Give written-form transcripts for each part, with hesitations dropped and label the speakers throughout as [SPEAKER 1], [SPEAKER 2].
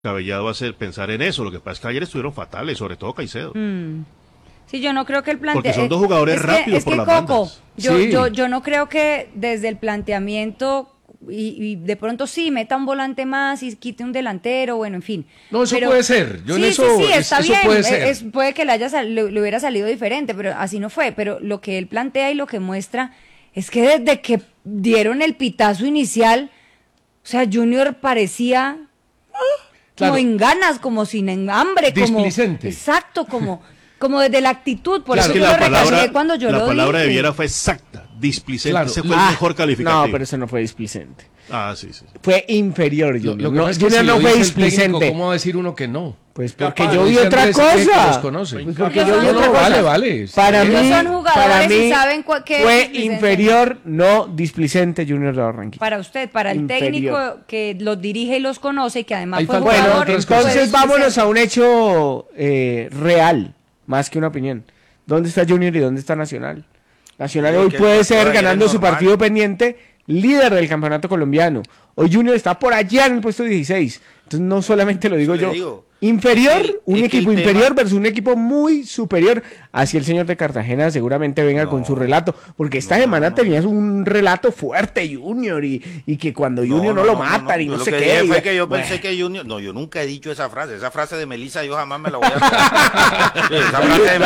[SPEAKER 1] descabellado pensar en eso. Lo que pasa es que ayer estuvieron fatales, sobre todo Caicedo.
[SPEAKER 2] Sí, yo no creo que el
[SPEAKER 1] Porque son dos jugadores rápidos por las bandas.
[SPEAKER 2] Yo no creo que desde el planteamiento y de pronto sí meta un volante más y quite un delantero, bueno, en fin.
[SPEAKER 3] No, eso puede ser.
[SPEAKER 2] Está
[SPEAKER 3] eso
[SPEAKER 2] bien.
[SPEAKER 3] Puede ser.
[SPEAKER 2] Puede que le hubiera salido diferente, pero así no fue. Pero lo que él plantea y lo que muestra es que desde que dieron el pitazo inicial, o sea, Junior parecía como en ganas, como sin hambre,
[SPEAKER 3] displicente.
[SPEAKER 2] Exacto, como desde la actitud, por eso
[SPEAKER 1] que
[SPEAKER 2] yo lo recalqué cuando yo lo dije.
[SPEAKER 1] La palabra de Viera fue exacta, displicente,
[SPEAKER 3] claro.
[SPEAKER 1] ese fue el mejor calificativo.
[SPEAKER 4] No, pero eso no fue displicente.
[SPEAKER 1] Sí.
[SPEAKER 4] Fue inferior, Junior.
[SPEAKER 3] Lo que pasa es que si
[SPEAKER 4] no
[SPEAKER 3] lo
[SPEAKER 4] fue
[SPEAKER 3] dice el
[SPEAKER 4] displicente.
[SPEAKER 3] técnico, ¿cómo va a decir uno que no?
[SPEAKER 4] Pues porque yo vi otra cosa.
[SPEAKER 3] Pues
[SPEAKER 4] porque yo vi otra cosa.
[SPEAKER 3] Vale.
[SPEAKER 4] Para
[SPEAKER 2] Ellos
[SPEAKER 4] mí,
[SPEAKER 2] son jugadores y saben qué
[SPEAKER 4] fue
[SPEAKER 2] es
[SPEAKER 4] inferior, no displicente Junior de Barranquilla.
[SPEAKER 2] Para usted, para el técnico que los dirige y los conoce y que además fue
[SPEAKER 4] Bueno,
[SPEAKER 2] jugador.
[SPEAKER 4] entonces vámonos a un hecho real, más que una opinión. ¿Dónde está Junior y dónde está Nacional? Nacional hoy puede ser, ganando su partido pendiente, líder del campeonato colombiano. Hoy Junior está por allá en el puesto 16. Entonces no solamente lo digo yo. Inferior, un equipo inferior versus un equipo muy superior. Así el señor de Cartagena seguramente venga con su relato, porque esta semana tenías un relato fuerte Junior y que cuando Junior no lo matan y no sé qué.
[SPEAKER 5] Fue que yo pensé que Junior, yo nunca he dicho esa frase de Melissa yo jamás me la voy a esa frase de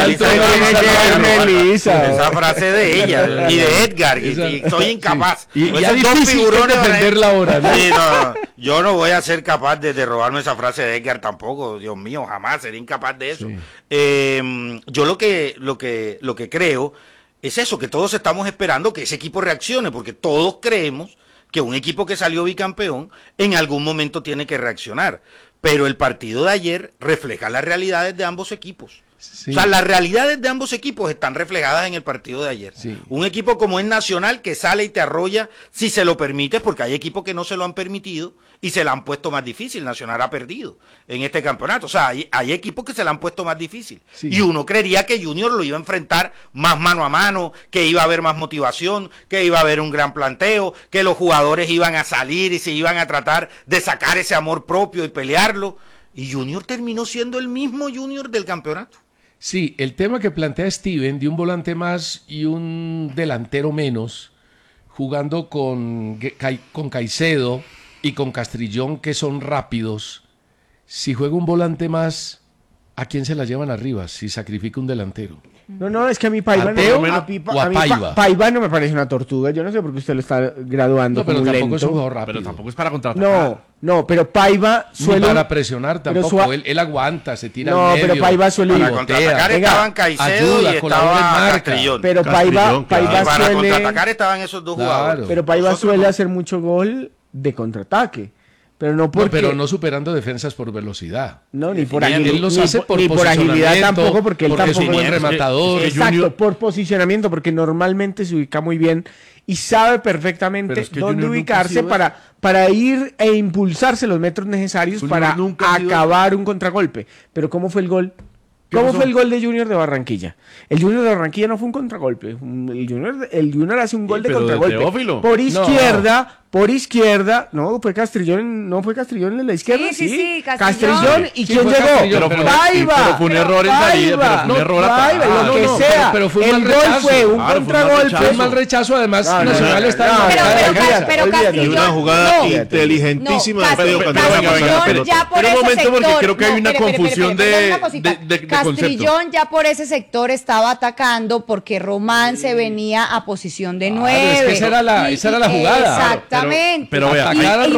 [SPEAKER 5] Melissa, esa frase de ella y de Edgar, y soy incapaz.
[SPEAKER 3] Y ya difícil defenderla ahora, ¿no?
[SPEAKER 5] Sí, yo no voy a ser capaz de robarme esa frase de Edgar tampoco. Dios mío, jamás sería incapaz de eso. Sí. Yo lo que creo es eso, que todos estamos esperando que ese equipo reaccione, porque todos creemos que un equipo que salió bicampeón en algún momento tiene que reaccionar. Pero el partido de ayer refleja las realidades de ambos equipos. Sí. O sea, las realidades de ambos equipos están reflejadas en el partido de ayer. Sí. Un equipo como es Nacional, que sale y te arrolla si se lo permite, porque hay equipos que no se lo han permitido y se la han puesto más difícil. Nacional ha perdido en este campeonato. O sea, hay equipos que se la han puesto más difícil. Sí. Y uno creería que Junior lo iba a enfrentar más mano a mano, que iba a haber más motivación, que iba a haber un gran planteo, que los jugadores iban a salir y se iban a tratar de sacar ese amor propio y pelearlo. Y Junior terminó siendo el mismo Junior del campeonato.
[SPEAKER 3] Sí, el tema que plantea Steven de un volante más y un delantero menos, jugando con Caicedo y con Castrillón, que son rápidos. Si juega un volante más, ¿a quién se la llevan arriba si sacrifica un delantero?
[SPEAKER 4] No, es que a mí Paiva Paiva no me parece una tortuga. Yo no sé por qué usted lo está graduando.
[SPEAKER 3] No, pero
[SPEAKER 4] como
[SPEAKER 3] tampoco
[SPEAKER 4] lento.
[SPEAKER 3] es un jugador rápido.
[SPEAKER 1] Pero tampoco es para contraatacar.
[SPEAKER 4] No, pero Paiva suele...
[SPEAKER 3] Ni para presionar tampoco. Él aguanta, se tira al medio.
[SPEAKER 4] Pero Paiva suele...
[SPEAKER 5] Para contraatacar estaban Caicedo y estaba Castrillón.
[SPEAKER 4] Pero Paiva
[SPEAKER 5] para contraatacar estaban esos dos jugadores.
[SPEAKER 4] Pero Paiva suele hacer mucho gol de contraataque. Pero
[SPEAKER 3] no superando defensas por velocidad.
[SPEAKER 4] No, ni por agilidad.
[SPEAKER 3] Él los hace
[SPEAKER 4] ni por agilidad tampoco, porque él tampoco
[SPEAKER 3] es un buen rematador.
[SPEAKER 4] Exacto, por posicionamiento, porque normalmente se ubica muy bien y sabe perfectamente dónde ubicarse para ir e impulsarse los metros necesarios para acabar un contragolpe. Pero ¿cómo fue el gol? ¿Cómo fue el gol de Junior de Barranquilla? El Junior de Barranquilla no fue un contragolpe. El Junior hace un gol de contragolpe. Por izquierda, no fue Castrillón en la izquierda.
[SPEAKER 2] Sí,
[SPEAKER 4] Castrillón. ¿Y quién llegó? Paiva.
[SPEAKER 1] Pero fue un error en salida, pero fue un error
[SPEAKER 4] lo que sea.
[SPEAKER 3] Pero fue
[SPEAKER 4] el gol fue un contragolpe.
[SPEAKER 3] Fue un mal rechazo, además Nacional está
[SPEAKER 2] pero Castrillón,
[SPEAKER 1] una jugada inteligentísima de Pedro
[SPEAKER 2] Castrillón ya por ese sector.
[SPEAKER 1] Porque creo que hay una confusión de
[SPEAKER 2] Castrillón ya por ese sector estaba atacando porque Román se venía a posición de 9.
[SPEAKER 3] Es que esa era la jugada.
[SPEAKER 2] Exactamente.
[SPEAKER 1] Pero vea,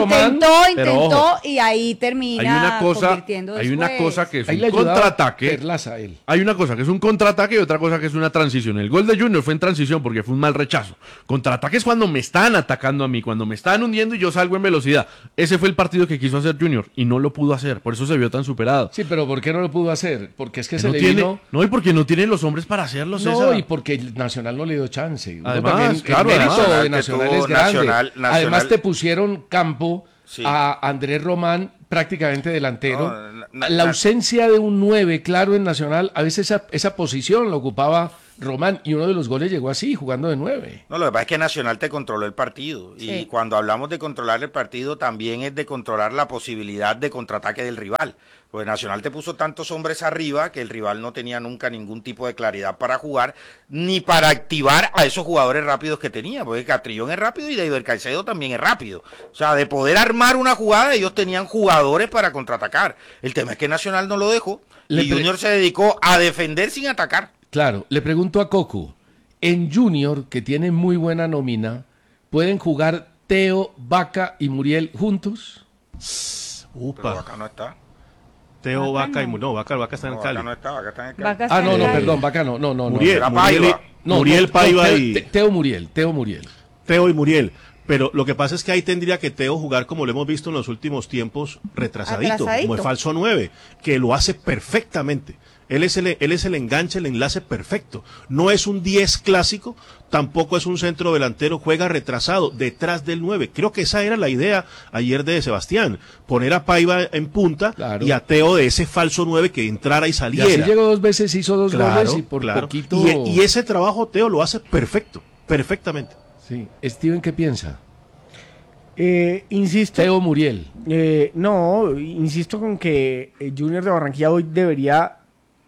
[SPEAKER 2] intentó y ahí termina convirtiendo después.
[SPEAKER 1] Hay una cosa que es un contraataque. Hay una cosa que es un contraataque y otra cosa que es una transición. El gol de Junior fue en transición porque fue un mal rechazo. Contraataque es cuando me están atacando a mí, cuando me están hundiendo y yo salgo en velocidad. Ese fue el partido que quiso hacer Junior y no lo pudo hacer. Por eso se vio tan superado.
[SPEAKER 3] Sí, pero ¿por qué no lo pudo hacer? Porque es que se le
[SPEAKER 1] vino... No, y porque no tiene los hombres para hacerlo, César.
[SPEAKER 3] No, y porque el Nacional no le dio chance.
[SPEAKER 1] Además,
[SPEAKER 3] claro, el mérito de Nacional es grande. Además te pusieron campo a Andrés Román prácticamente delantero. La ausencia de un 9 claro en Nacional, a veces esa posición la ocupaba Román, y uno de los goles llegó así, jugando de 9.
[SPEAKER 5] No, lo que pasa es que Nacional te controló el partido.
[SPEAKER 2] Sí.
[SPEAKER 5] Y cuando hablamos de controlar el partido, también es de controlar la posibilidad de contraataque del rival. Pues Nacional te puso tantos hombres arriba que el rival no tenía nunca ningún tipo de claridad para jugar, ni para activar a esos jugadores rápidos que tenía. Porque Castrillón es rápido y David Caicedo también es rápido. O sea, de poder armar una jugada, ellos tenían jugadores para contraatacar. El tema es que Nacional no lo dejó y Junior se dedicó a defender sin atacar.
[SPEAKER 3] Claro, le pregunto a Cocu, en Junior, que tiene muy buena nómina, ¿pueden jugar Teo, Vaca y Muriel juntos?
[SPEAKER 5] Pero acá no está.
[SPEAKER 6] Teo,
[SPEAKER 2] Vaca
[SPEAKER 6] Vaca y
[SPEAKER 2] no.
[SPEAKER 6] no, Vaca está en el
[SPEAKER 5] No,
[SPEAKER 6] Cali.
[SPEAKER 5] acá no está, acá está en el Cali.
[SPEAKER 2] Vaca
[SPEAKER 3] Ah,
[SPEAKER 2] está
[SPEAKER 3] no,
[SPEAKER 2] en
[SPEAKER 3] no,
[SPEAKER 2] la-
[SPEAKER 3] perdón, Vaca no, no.
[SPEAKER 6] Muriel,
[SPEAKER 5] Era
[SPEAKER 6] Muriel,
[SPEAKER 5] Paiva.
[SPEAKER 6] Muriel Paiva y
[SPEAKER 3] Teo Muriel.
[SPEAKER 6] Teo y Muriel. Pero lo que pasa es que ahí tendría que Teo jugar como lo hemos visto en los últimos tiempos, retrasadito, como el falso 9, que lo hace perfectamente. Él es el enganche, el enlace perfecto. No es un 10 clásico, tampoco es un centro delantero, juega retrasado, detrás del 9. Creo que esa era la idea ayer de Sebastián, poner a Paiva en punta
[SPEAKER 3] Claro.
[SPEAKER 6] y a Teo de ese falso 9 que entrara y
[SPEAKER 3] Y
[SPEAKER 6] saliera.
[SPEAKER 3] así llegó 2 veces, hizo 2
[SPEAKER 6] Claro,
[SPEAKER 3] goles y por
[SPEAKER 6] claro.
[SPEAKER 3] poquito...
[SPEAKER 6] Y ese trabajo Teo lo hace perfecto, perfectamente.
[SPEAKER 3] Sí. Steven, ¿qué piensa?
[SPEAKER 4] Insisto.
[SPEAKER 3] Teo Muriel.
[SPEAKER 4] No, insisto con que Junior de Barranquilla hoy debería